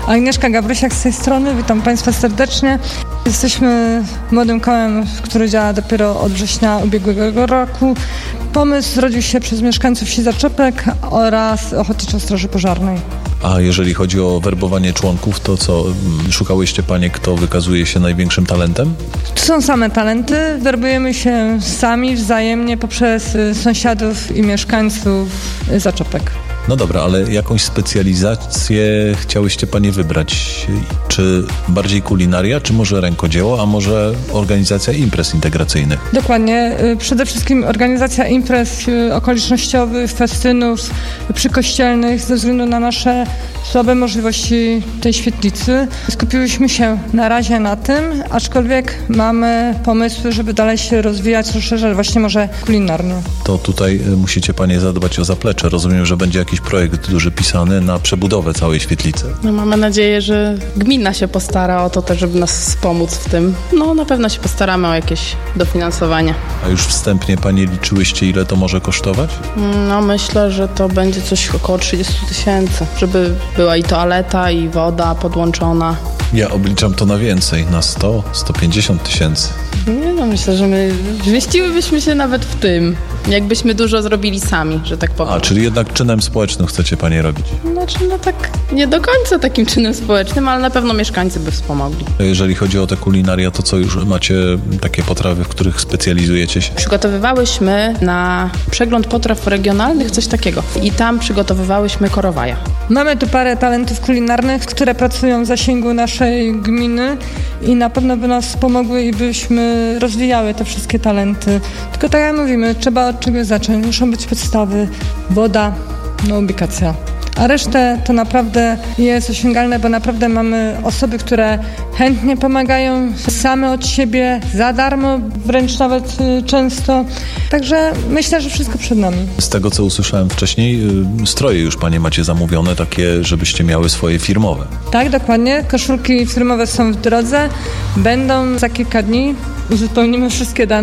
Speaker 9: Agnieszka Gabrysiak z tej strony, witam Państwa serdecznie. Jesteśmy młodym kołem, który działa dopiero od września ubiegłego roku. Pomysł zrodził się przez mieszkańców wsi Zaczopek oraz Ochotniczej Straży Pożarnej.
Speaker 2: A jeżeli chodzi o werbowanie członków, to co? Szukałyście panie, kto wykazuje się największym talentem?
Speaker 9: To są same talenty. Werbujemy się sami, wzajemnie poprzez sąsiadów i mieszkańców Zaczopek.
Speaker 2: No dobra, ale jakąś specjalizację chciałyście panie wybrać? Czy bardziej kulinaria, czy może rękodzieło, a może organizacja imprez integracyjnych?
Speaker 9: Dokładnie. Przede wszystkim organizacja imprez okolicznościowych, festynów przykościelnych ze względu na nasze słabe możliwości tej świetlicy. Skupiłyśmy się na razie na tym, aczkolwiek mamy pomysły, żeby dalej się rozwijać, rozszerzać właśnie może kulinarnie.
Speaker 2: To tutaj musicie panie zadbać o zaplecze. Rozumiem, że będzie jakiś projekt duży pisany na przebudowę całej świetlicy.
Speaker 8: No, mamy nadzieję, że gmina się postara o to też, żeby nas wspomóc w tym. No na pewno się postaramy o jakieś dofinansowanie.
Speaker 2: A już wstępnie panie liczyłyście, ile to może kosztować?
Speaker 8: No myślę, że to będzie coś około 30 000, żeby była i toaleta, i woda podłączona.
Speaker 2: Ja obliczam to na więcej, na 100-150 tysięcy.
Speaker 8: Nie no, myślę, że my zmieściłybyśmy się nawet w tym, jakbyśmy dużo zrobili sami, że tak powiem.
Speaker 2: A, czyli jednak czynem społecznym chcecie panie robić?
Speaker 8: Znaczy, no tak nie do końca takim czynem społecznym, ale na pewno mieszkańcy by wspomogli.
Speaker 2: Jeżeli chodzi o te kulinaria, to co, już macie takie potrawy, w których specjalizujecie się?
Speaker 8: Przygotowywałyśmy na przegląd potraw regionalnych coś takiego i tam przygotowywałyśmy korowaja.
Speaker 9: Mamy tu parę talentów kulinarnych, które pracują w zasięgu naszej gminy i na pewno by nas pomogły i byśmy rozwijały te wszystkie talenty. Tylko tak jak mówimy, trzeba od czegoś zacząć. Muszą być podstawy, woda, no ubikacja. A resztę to naprawdę jest osiągalne, bo naprawdę mamy osoby, które chętnie pomagają same od siebie, za darmo, wręcz nawet często. Także myślę, że wszystko przed nami.
Speaker 2: Z tego, co usłyszałem wcześniej, stroje już panie macie zamówione, takie, żebyście miały swoje firmowe.
Speaker 9: Tak, dokładnie. Koszulki firmowe są w drodze. Będą za kilka dni. Uzupełnimy wszystkie dane.